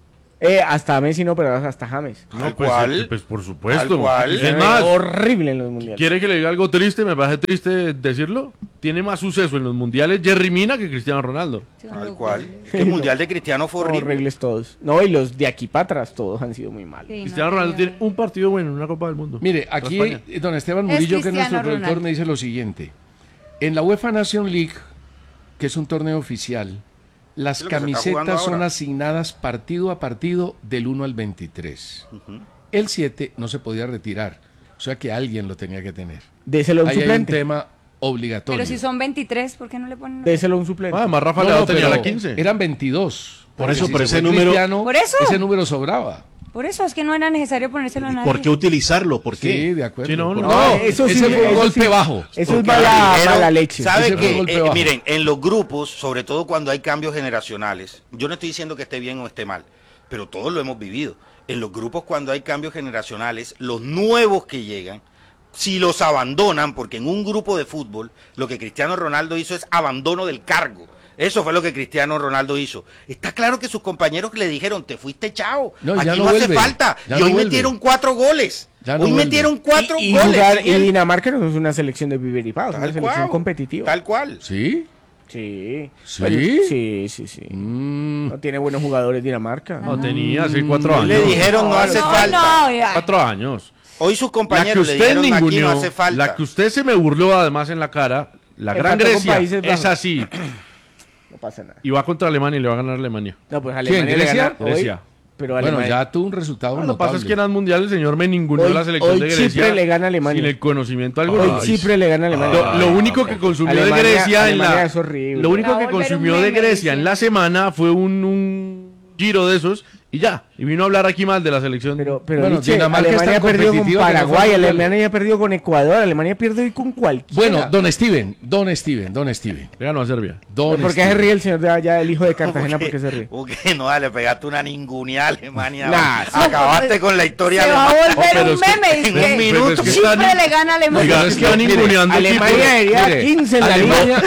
[SPEAKER 4] Hasta Messi no, pero hasta James.
[SPEAKER 1] Pues por supuesto.
[SPEAKER 4] Es más, horrible en los mundiales.
[SPEAKER 1] ¿Quiere que le diga algo triste? Me parece triste decirlo. Tiene más suceso en los mundiales Jerry Mina que Cristiano Ronaldo.
[SPEAKER 5] Tal cual. El mundial de Cristiano fue horrible.
[SPEAKER 4] Horribles todos. No, y los de aquí para atrás todos han sido muy malos.
[SPEAKER 1] Cristiano Ronaldo tiene un partido bueno en una Copa del Mundo.
[SPEAKER 3] Mire, aquí don Esteban Murillo, que es nuestro productor, me dice lo siguiente. En la UEFA Nation League, que es un torneo oficial, las camisetas son asignadas partido a partido del 1 al 23. El 7 no se podía retirar, o sea que alguien lo tenía que tener.
[SPEAKER 4] Déselo a un
[SPEAKER 3] suplente. Hay un
[SPEAKER 4] suplente.
[SPEAKER 3] tema obligatorio.
[SPEAKER 2] Pero si son 23, ¿por qué no le ponen?
[SPEAKER 4] Déselo a un suplente.
[SPEAKER 1] Además, Rafa Leao tenía la 15.
[SPEAKER 3] Eran 22.
[SPEAKER 6] Por eso, pero ese número...
[SPEAKER 2] ¿Por eso?
[SPEAKER 3] Ese número sobraba.
[SPEAKER 2] Por eso es que no era necesario ponérselo a nadie.
[SPEAKER 6] ¿Por qué utilizarlo? ¿Por qué?
[SPEAKER 3] Sí, de acuerdo.
[SPEAKER 1] Sí,
[SPEAKER 4] eso sí,
[SPEAKER 3] ese fue un golpe bajo.
[SPEAKER 4] Eso es mala leche.
[SPEAKER 5] ¿Sabe qué? Miren, en los grupos, sobre todo cuando hay cambios generacionales, yo no estoy diciendo que esté bien o esté mal, pero todos lo hemos vivido. En los grupos, cuando hay cambios generacionales, los nuevos que llegan, si los abandonan, porque en un grupo de fútbol, lo que Cristiano Ronaldo hizo es abandono del cargo. Eso fue lo que Cristiano Ronaldo hizo. Está claro que sus compañeros le dijeron, te fuiste, chao. Aquí no hace falta. Y hoy metieron 4 goles. Hoy metieron 4 goles.
[SPEAKER 4] Y Dinamarca no es una selección de viveripados, es una selección competitiva.
[SPEAKER 5] Tal cual.
[SPEAKER 3] ¿Sí?
[SPEAKER 4] Sí.
[SPEAKER 3] ¿Sí?
[SPEAKER 4] Sí. No tiene buenos jugadores Dinamarca.
[SPEAKER 1] No tenía, hace 4 años.
[SPEAKER 5] Le dijeron, no hace falta.
[SPEAKER 1] 4 años.
[SPEAKER 5] Hoy sus compañeros le dijeron, aquí no hace falta.
[SPEAKER 1] La que usted se me burló además en la cara, la Gran Grecia, es así.
[SPEAKER 4] No pasa nada.
[SPEAKER 1] Y va contra Alemania y le va a ganar Alemania.
[SPEAKER 4] No, pues Alemania
[SPEAKER 3] ¿Quién? ¿Grecia?
[SPEAKER 1] Grecia.
[SPEAKER 4] Pero
[SPEAKER 3] bueno, ya tuvo un resultado notable.
[SPEAKER 1] Lo que pasa es que en el mundial el señor me ninguneó la selección de Grecia.
[SPEAKER 4] Chipre le gana a Alemania.
[SPEAKER 1] Sin el conocimiento alguno.
[SPEAKER 4] Hoy Chipre le gana a Alemania.
[SPEAKER 1] Lo único que consumió
[SPEAKER 4] Alemania,
[SPEAKER 1] de Grecia
[SPEAKER 4] es horrible.
[SPEAKER 1] Lo único que consumió de Grecia en la semana fue un giro de esos y ya. Y vino a hablar aquí mal de la selección.
[SPEAKER 4] Pero
[SPEAKER 3] bueno,
[SPEAKER 4] Dinamarca Alemania perdió con Paraguay, Alemania perdió con Ecuador, Alemania pierde hoy con cualquiera.
[SPEAKER 3] Bueno, don Steven.
[SPEAKER 1] Le ganó a Serbia.
[SPEAKER 4] ¿Por qué se ríe el señor de allá, el hijo de Cartagena? ¿Por qué se ríe?
[SPEAKER 5] Porque no, le pegaste una ninguneada a Alemania. Acabaste con la historia
[SPEAKER 2] se va a volver un meme.
[SPEAKER 5] En un minuto.
[SPEAKER 2] Chipre le gana a Alemania.
[SPEAKER 1] Es que ninguneando.
[SPEAKER 4] Alemania debería 15 en la
[SPEAKER 3] Alemania.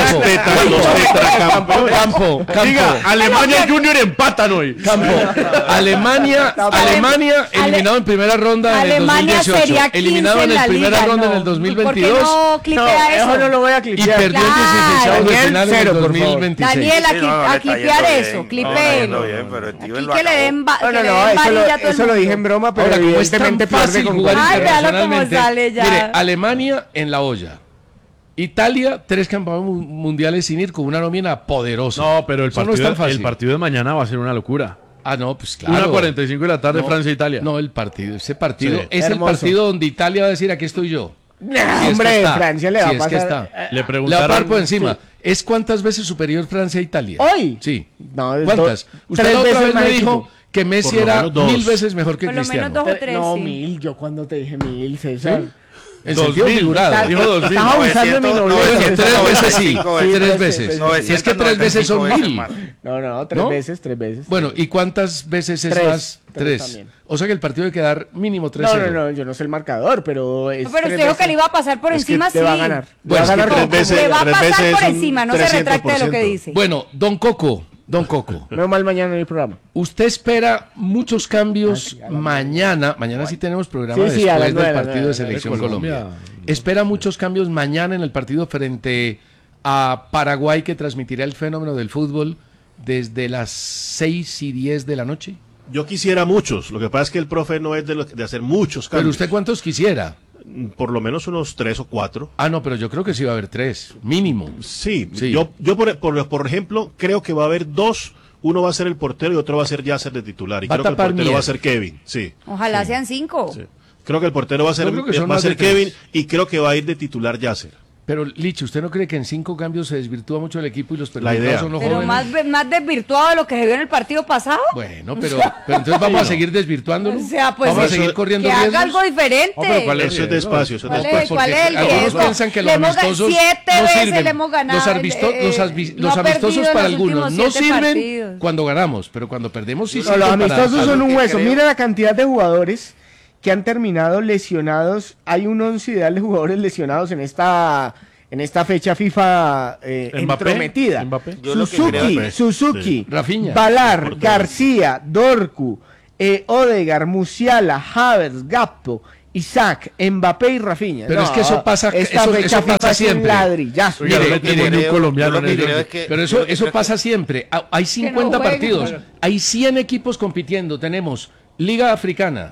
[SPEAKER 3] Campo.
[SPEAKER 1] Diga, Alemania y Junior empatan hoy.
[SPEAKER 3] Alemania eliminado en primera ronda en el 2018. Eliminado en primera ronda en el 2022.
[SPEAKER 2] ¿Por qué no clipea eso?
[SPEAKER 4] Eso no lo voy a
[SPEAKER 3] Y
[SPEAKER 4] clipear.
[SPEAKER 3] perdió en 16 de final en el 2026.
[SPEAKER 2] Daniel, a clipear eso, clipéelo. Aquí que le den varilla a todo
[SPEAKER 4] eso lo dije en broma, pero
[SPEAKER 3] ahora, como es tan
[SPEAKER 4] evidentemente pierde
[SPEAKER 3] fácil
[SPEAKER 4] con
[SPEAKER 3] jugar
[SPEAKER 2] Ay, véalo cómo
[SPEAKER 3] internacionalmente.
[SPEAKER 2] sale ya.
[SPEAKER 3] Mire, Alemania en la olla. Italia, 3 campeonatos mundiales sin ir con una nómina poderosa.
[SPEAKER 1] No, pero el
[SPEAKER 3] Eso no es tan fácil.
[SPEAKER 1] partido de mañana va a ser una locura.
[SPEAKER 3] Ah, no, pues claro.
[SPEAKER 1] 1:45 de la tarde, Francia-Italia.
[SPEAKER 3] No, ese partido
[SPEAKER 1] Sí.
[SPEAKER 3] es
[SPEAKER 4] Hermoso.
[SPEAKER 3] el partido donde Italia va a decir, aquí estoy yo.
[SPEAKER 4] Hombre, Francia le va a pasar.
[SPEAKER 3] Es que está.
[SPEAKER 1] Le
[SPEAKER 3] Le va a
[SPEAKER 1] preguntaron
[SPEAKER 3] pasar por encima. ¿Es cuántas veces superior Francia a Italia?
[SPEAKER 4] ¿Hoy?
[SPEAKER 3] Sí.
[SPEAKER 4] No, es
[SPEAKER 3] ¿Cuántas? Usted
[SPEAKER 4] 3
[SPEAKER 3] la otra
[SPEAKER 4] veces
[SPEAKER 3] vez
[SPEAKER 4] más
[SPEAKER 3] me
[SPEAKER 4] equipo.
[SPEAKER 3] dijo que Messi
[SPEAKER 6] Por lo
[SPEAKER 3] era
[SPEAKER 6] menos 2.
[SPEAKER 3] 1000 veces mejor que
[SPEAKER 2] Por lo menos
[SPEAKER 3] Cristiano.
[SPEAKER 2] 2 o 3.
[SPEAKER 4] No,
[SPEAKER 2] sí.
[SPEAKER 4] 1000. Yo cuando te dije 1000, César.
[SPEAKER 3] ¿Sí? En sentido
[SPEAKER 1] 2000,
[SPEAKER 3] figurado.
[SPEAKER 1] dijo 2000.
[SPEAKER 4] Estás abusando de mi nobleza.
[SPEAKER 3] Que 3 veces sí. 3 veces.
[SPEAKER 5] 995
[SPEAKER 3] Si es que 3 veces son 1000.
[SPEAKER 4] No, 3 veces.
[SPEAKER 3] Bueno, ¿y cuántas veces es
[SPEAKER 4] 3,
[SPEAKER 3] más?
[SPEAKER 4] 3
[SPEAKER 3] 3.
[SPEAKER 4] también.
[SPEAKER 3] O sea que el partido debe quedar mínimo 3-0.
[SPEAKER 4] No, yo no sé el marcador, pero es.
[SPEAKER 2] No, pero usted dijo que le iba a pasar por encima, sí.
[SPEAKER 4] Le va a ganar.
[SPEAKER 3] Bueno,
[SPEAKER 4] Le va a ganar
[SPEAKER 6] tres
[SPEAKER 4] poco.
[SPEAKER 6] veces.
[SPEAKER 2] Le va a
[SPEAKER 6] tres
[SPEAKER 2] pasar
[SPEAKER 6] veces
[SPEAKER 2] por
[SPEAKER 6] un
[SPEAKER 2] encima, no se retracte de lo que
[SPEAKER 6] 300%.
[SPEAKER 2] dice.
[SPEAKER 3] Bueno, Don Coco.
[SPEAKER 4] Menos mal mañana en el programa.
[SPEAKER 3] ¿Usted espera muchos cambios mañana? Mañana sí tenemos programa
[SPEAKER 4] Sí, a las
[SPEAKER 3] después
[SPEAKER 4] 9,
[SPEAKER 3] del
[SPEAKER 4] a las
[SPEAKER 3] partido
[SPEAKER 4] 9,
[SPEAKER 3] de Selección Colombia. ¿Espera muchos cambios mañana en el partido frente a Paraguay que transmitirá el fenómeno del fútbol desde las 6:10 de la noche?
[SPEAKER 6] Yo quisiera muchos. Lo que pasa es que el profe no es de hacer muchos cambios.
[SPEAKER 3] ¿Pero usted cuántos quisiera?
[SPEAKER 6] Por lo menos unos 3 o 4.
[SPEAKER 3] Ah, no, pero yo creo que sí va a haber 3, mínimo.
[SPEAKER 6] Sí.
[SPEAKER 3] Sí.
[SPEAKER 6] Yo por ejemplo, creo que va a haber 2. Uno va a ser el portero y otro va a ser Yasser de titular. Y
[SPEAKER 3] Va a
[SPEAKER 6] creo que el
[SPEAKER 3] tapar
[SPEAKER 6] portero
[SPEAKER 3] Mier.
[SPEAKER 6] va a ser Kevin. Sí.
[SPEAKER 2] Ojalá sean 5.
[SPEAKER 6] Sí. Creo que el portero va a ser,
[SPEAKER 3] Yo creo que son
[SPEAKER 6] va a
[SPEAKER 3] más
[SPEAKER 6] ser
[SPEAKER 3] de 3.
[SPEAKER 6] Kevin y creo que va a ir de titular Yasser.
[SPEAKER 3] Pero, Licho, ¿usted no cree que en 5 cambios se desvirtúa mucho el equipo y los perjudicados son los
[SPEAKER 2] pero
[SPEAKER 3] jóvenes?
[SPEAKER 2] más desvirtuado de lo que se vio en el partido pasado.
[SPEAKER 3] Bueno, pero entonces vamos a seguir desvirtuándolo.
[SPEAKER 2] O sea, pues
[SPEAKER 3] vamos a seguir corriendo
[SPEAKER 2] que
[SPEAKER 3] riesgos.
[SPEAKER 2] haga algo diferente.
[SPEAKER 6] ¿Cuál es? Eso es despacio.
[SPEAKER 2] ¿Cuál es el
[SPEAKER 3] algunos piensan que los amistosos
[SPEAKER 2] 7
[SPEAKER 3] no
[SPEAKER 2] veces
[SPEAKER 3] sirven.
[SPEAKER 2] le hemos ganado.
[SPEAKER 3] Los amistosos para algunos no sirven cuando ganamos, pero cuando perdemos sí sirven.
[SPEAKER 4] Los amistosos son un hueso.
[SPEAKER 5] creo...
[SPEAKER 4] Mira la cantidad de jugadores que han terminado lesionados. Hay un 11 ideal de jugadores lesionados en esta fecha FIFA entrometida. Suzuki,
[SPEAKER 3] Rafinha,
[SPEAKER 4] Balar, García, Dorcu, Odegaard, Musiala, Havertz, Gakpo, Isaac, Mbappé y Rafinha.
[SPEAKER 3] Pero es que eso pasa,
[SPEAKER 4] eso pasa siempre.
[SPEAKER 3] Pero eso pasa siempre. Hay 50 partidos, hay 100 equipos compitiendo. Tenemos Liga Africana,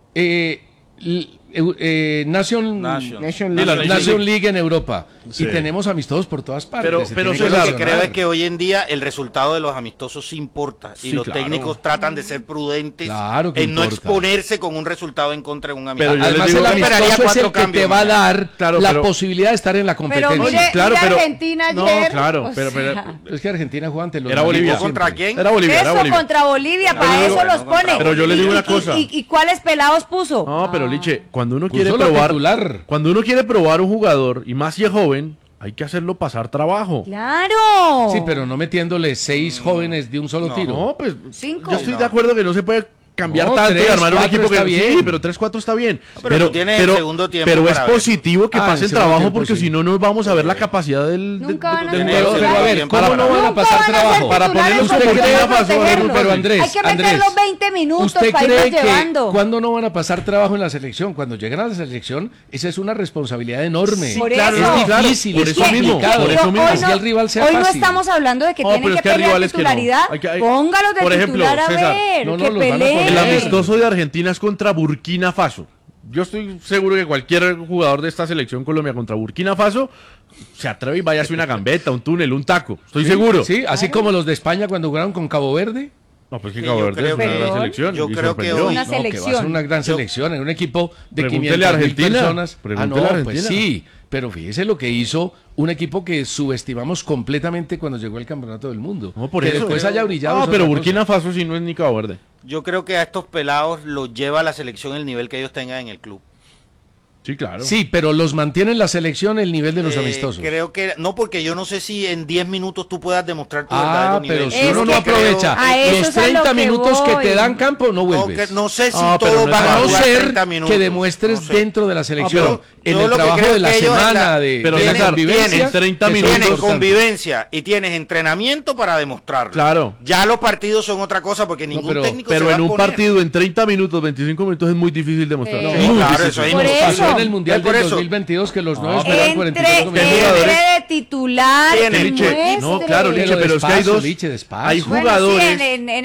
[SPEAKER 3] Nation League en Europa, y tenemos amistosos por todas partes.
[SPEAKER 5] Pero yo lo que creo es que hoy en día el resultado de los amistosos sí importa, y los técnicos tratan de ser prudentes en no exponerse con un resultado en contra de un amistoso.
[SPEAKER 3] Pero además el amistoso es el que te va a dar la posibilidad de estar en la competencia.
[SPEAKER 2] Pero Argentina ayer.
[SPEAKER 3] Es que Argentina jugó ante los...
[SPEAKER 5] ¿Era Bolivia? ¿Contra quién?
[SPEAKER 1] Era Bolivia.
[SPEAKER 2] Contra Bolivia, para eso los pone.
[SPEAKER 1] Pero yo le digo una cosa.
[SPEAKER 2] ¿Y cuáles pelados puso?
[SPEAKER 1] No, pero Liche, cuando uno quiere probar un jugador, y más si es joven, hay que hacerlo pasar trabajo.
[SPEAKER 2] ¡Claro!
[SPEAKER 3] Sí, pero no metiéndole 6 jóvenes de un solo tiro.
[SPEAKER 1] No, pues
[SPEAKER 2] 5.
[SPEAKER 1] Yo estoy de acuerdo que no se puede cambiar tanto y armar un equipo que bien. Sí, pero 3-4 está bien.
[SPEAKER 5] Pero el segundo tiempo.
[SPEAKER 1] Pero es positivo que pase el trabajo, porque si no nos vamos a ver la capacidad del
[SPEAKER 2] jugador.
[SPEAKER 3] Pero a ver, ¿cómo no van a pasar trabajo?
[SPEAKER 1] Para ponerlos como
[SPEAKER 3] pero Andrés,
[SPEAKER 2] hay que meter los 20 minutos
[SPEAKER 3] ¿usted
[SPEAKER 2] para
[SPEAKER 3] cree
[SPEAKER 2] irnos llevando?
[SPEAKER 3] ¿Cuándo no van a pasar trabajo en la selección? Cuando llegan a la selección, esa es una responsabilidad enorme.
[SPEAKER 2] Sí,
[SPEAKER 3] es difícil, es complicado.
[SPEAKER 1] Por eso mismo.
[SPEAKER 3] Así el rival sea
[SPEAKER 2] hoy
[SPEAKER 3] fácil.
[SPEAKER 2] no estamos hablando de que tienen que pelear titularidad. Póngalos de titular a ver, que peleen.
[SPEAKER 1] El amistoso de Argentina es contra Burkina Faso. Yo estoy seguro que cualquier jugador de esta selección Colombia contra Burkina Faso se atreve y vaya a hacer una gambeta, un túnel, un taco. Estoy seguro.
[SPEAKER 3] Sí, así como los de España cuando jugaron con Cabo Verde.
[SPEAKER 1] No, pues que Cabo Verde es una gran selección.
[SPEAKER 5] Yo creo que hoy
[SPEAKER 2] una selección.
[SPEAKER 3] Que va a ser una gran selección en un equipo de 500.000 personas. Pues sí, pero fíjese lo que hizo un equipo que subestimamos completamente cuando llegó al Campeonato del Mundo.
[SPEAKER 1] No, por
[SPEAKER 3] que
[SPEAKER 1] eso
[SPEAKER 3] después haya brillado.
[SPEAKER 1] No, pero Burkina Faso sí no es ni Cabo Verde.
[SPEAKER 5] Yo creo que a estos pelados los lleva a la selección el nivel que ellos tengan en el club.
[SPEAKER 1] Sí, claro.
[SPEAKER 3] Sí, pero los mantiene en la selección el nivel de los amistosos.
[SPEAKER 5] Creo que no, porque yo no sé si en 10 minutos tú puedas demostrar tu verdadero nivel.
[SPEAKER 3] Pero si uno no aprovecha los 30 minutos que te dan campo, no vuelves.
[SPEAKER 5] No sé si todos van a jugar 30 minutos.
[SPEAKER 3] Que demuestres dentro de la selección, en el trabajo de la semana, de
[SPEAKER 5] convivencia.
[SPEAKER 1] Tienes 30 minutos.
[SPEAKER 5] Tienes convivencia y tienes entrenamiento para demostrarlo.
[SPEAKER 1] Claro.
[SPEAKER 5] Ya los partidos son otra cosa, porque ningún técnico se va a
[SPEAKER 1] Pero en un partido en 30 minutos, 25 minutos es muy difícil demostrarlo.
[SPEAKER 5] Claro, eso es
[SPEAKER 3] imposible. En el Mundial del 2022 que los 9 esperan 45 minutos.
[SPEAKER 2] De titular.
[SPEAKER 1] No, claro, Liche, pero es que hay dos. Hay jugadores.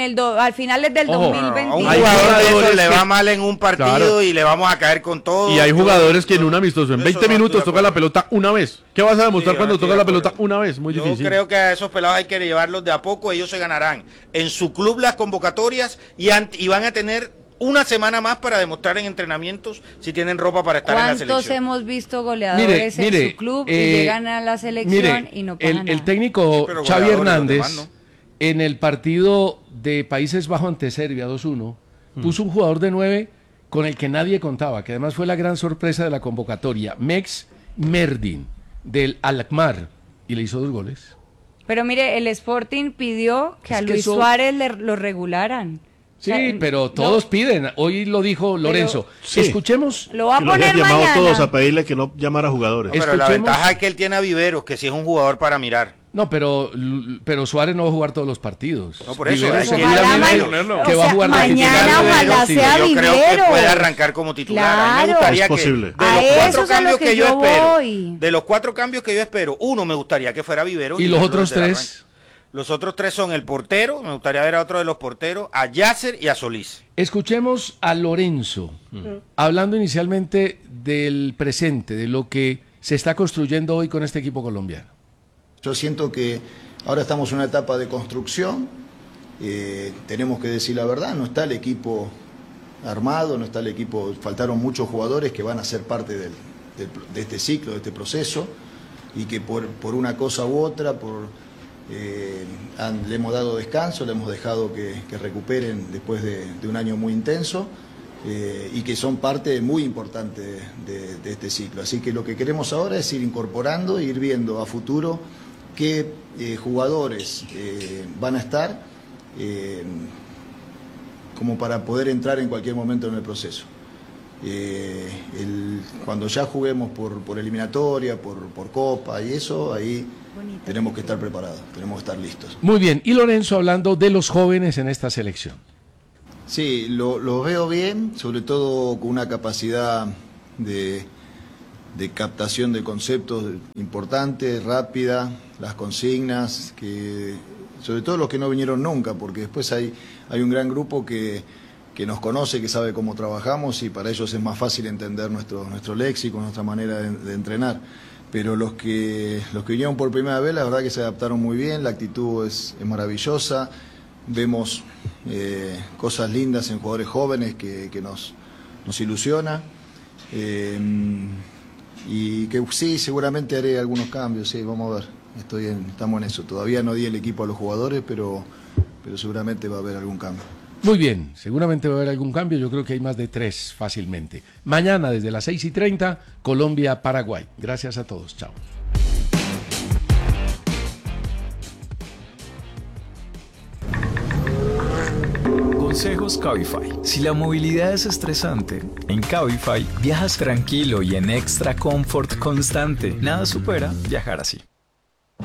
[SPEAKER 2] Al final del 2022.
[SPEAKER 5] Un jugador le va mal en un partido y le vamos a caer con todo.
[SPEAKER 1] Y hay jugadores que en un amistoso, en 20 minutos toca la pelota una vez. ¿Qué vas a demostrar cuando toca la pelota una vez? Muy difícil.
[SPEAKER 5] Yo creo que a esos pelados hay que llevarlos de a poco. Ellos se ganarán en su club las convocatorias y van a tener una semana más para demostrar en entrenamientos si tienen ropa para estar en la selección.
[SPEAKER 2] ¿Cuántos hemos visto goleadores en su club y llegan a la selección y no pasa nada?
[SPEAKER 3] El técnico Xavi Hernández, en el partido de Países Bajos ante Serbia 2-1, puso un jugador de 9 con el que nadie contaba, que además fue la gran sorpresa de la convocatoria, Mex Merdin, del Alkmaar, y le hizo 2 goles.
[SPEAKER 2] Pero mire, el Sporting pidió que a Luis Suárez lo regularan.
[SPEAKER 3] Sí, pero todos piden. Hoy lo dijo Lorenzo. Escuchemos.
[SPEAKER 2] Lo va a poner
[SPEAKER 6] mañana.
[SPEAKER 2] Llamado
[SPEAKER 6] todos a pedirle que no llamara a jugadores.
[SPEAKER 5] Pero la ventaja es que él tiene a Viveros, que sí es un jugador para mirar.
[SPEAKER 3] No, pero Suárez no va a jugar todos los partidos.
[SPEAKER 5] No, por eso.
[SPEAKER 3] Que va a jugar
[SPEAKER 2] mañana, ojalá sea Viveros.
[SPEAKER 5] Yo creo que puede arrancar como titular.
[SPEAKER 2] Claro.
[SPEAKER 5] A mí me gustaría
[SPEAKER 6] es posible.
[SPEAKER 5] De los 4 cambios que yo espero, uno me gustaría que fuera Viveros.
[SPEAKER 3] ¿Y los otros 3?
[SPEAKER 5] Los otros 3 son el portero, me gustaría ver a otro de los porteros, a Yasser y a Solís.
[SPEAKER 3] Escuchemos a Lorenzo, hablando inicialmente del presente, de lo que se está construyendo hoy con este equipo colombiano.
[SPEAKER 21] Yo siento que ahora estamos en una etapa de construcción, tenemos que decir la verdad, no está el equipo armado, no está el equipo, faltaron muchos jugadores que van a ser parte de este ciclo, de este proceso. y que por una cosa u otra, le hemos dado descanso, le hemos dejado que recuperen después de un año muy intenso, y que son parte muy importante de este ciclo. Así que lo que queremos ahora es ir incorporando, ir viendo a futuro qué jugadores van a estar como para poder entrar en cualquier momento en el proceso. Cuando ya juguemos por eliminatoria, por Copa y eso, ahí tenemos que estar preparados, tenemos que estar listos.
[SPEAKER 3] Muy bien, y Lorenzo, hablando de los jóvenes en esta selección.
[SPEAKER 21] Sí, lo veo bien, sobre todo con una capacidad de captación de conceptos importante, rápida, las consignas, que sobre todo los que no vinieron nunca, porque después hay un gran grupo que nos conoce, que sabe cómo trabajamos, y para ellos es más fácil entender nuestro léxico, nuestra manera de entrenar. Pero los que vinieron por primera vez, la verdad que se adaptaron muy bien, la actitud es maravillosa, vemos cosas lindas en jugadores jóvenes que nos ilusiona, y que sí, seguramente haré algunos cambios, sí, vamos a ver, estamos en eso. Todavía no di el equipo a los jugadores, pero seguramente va a haber algún cambio.
[SPEAKER 3] Muy bien, seguramente va a haber algún cambio, yo creo que hay más de 3 fácilmente. Mañana desde las 6:30, Colombia-Paraguay. Gracias a todos, chao.
[SPEAKER 9] Consejos Cabify. Si la movilidad es estresante, en Cabify viajas tranquilo y en extra comfort constante. Nada supera viajar así.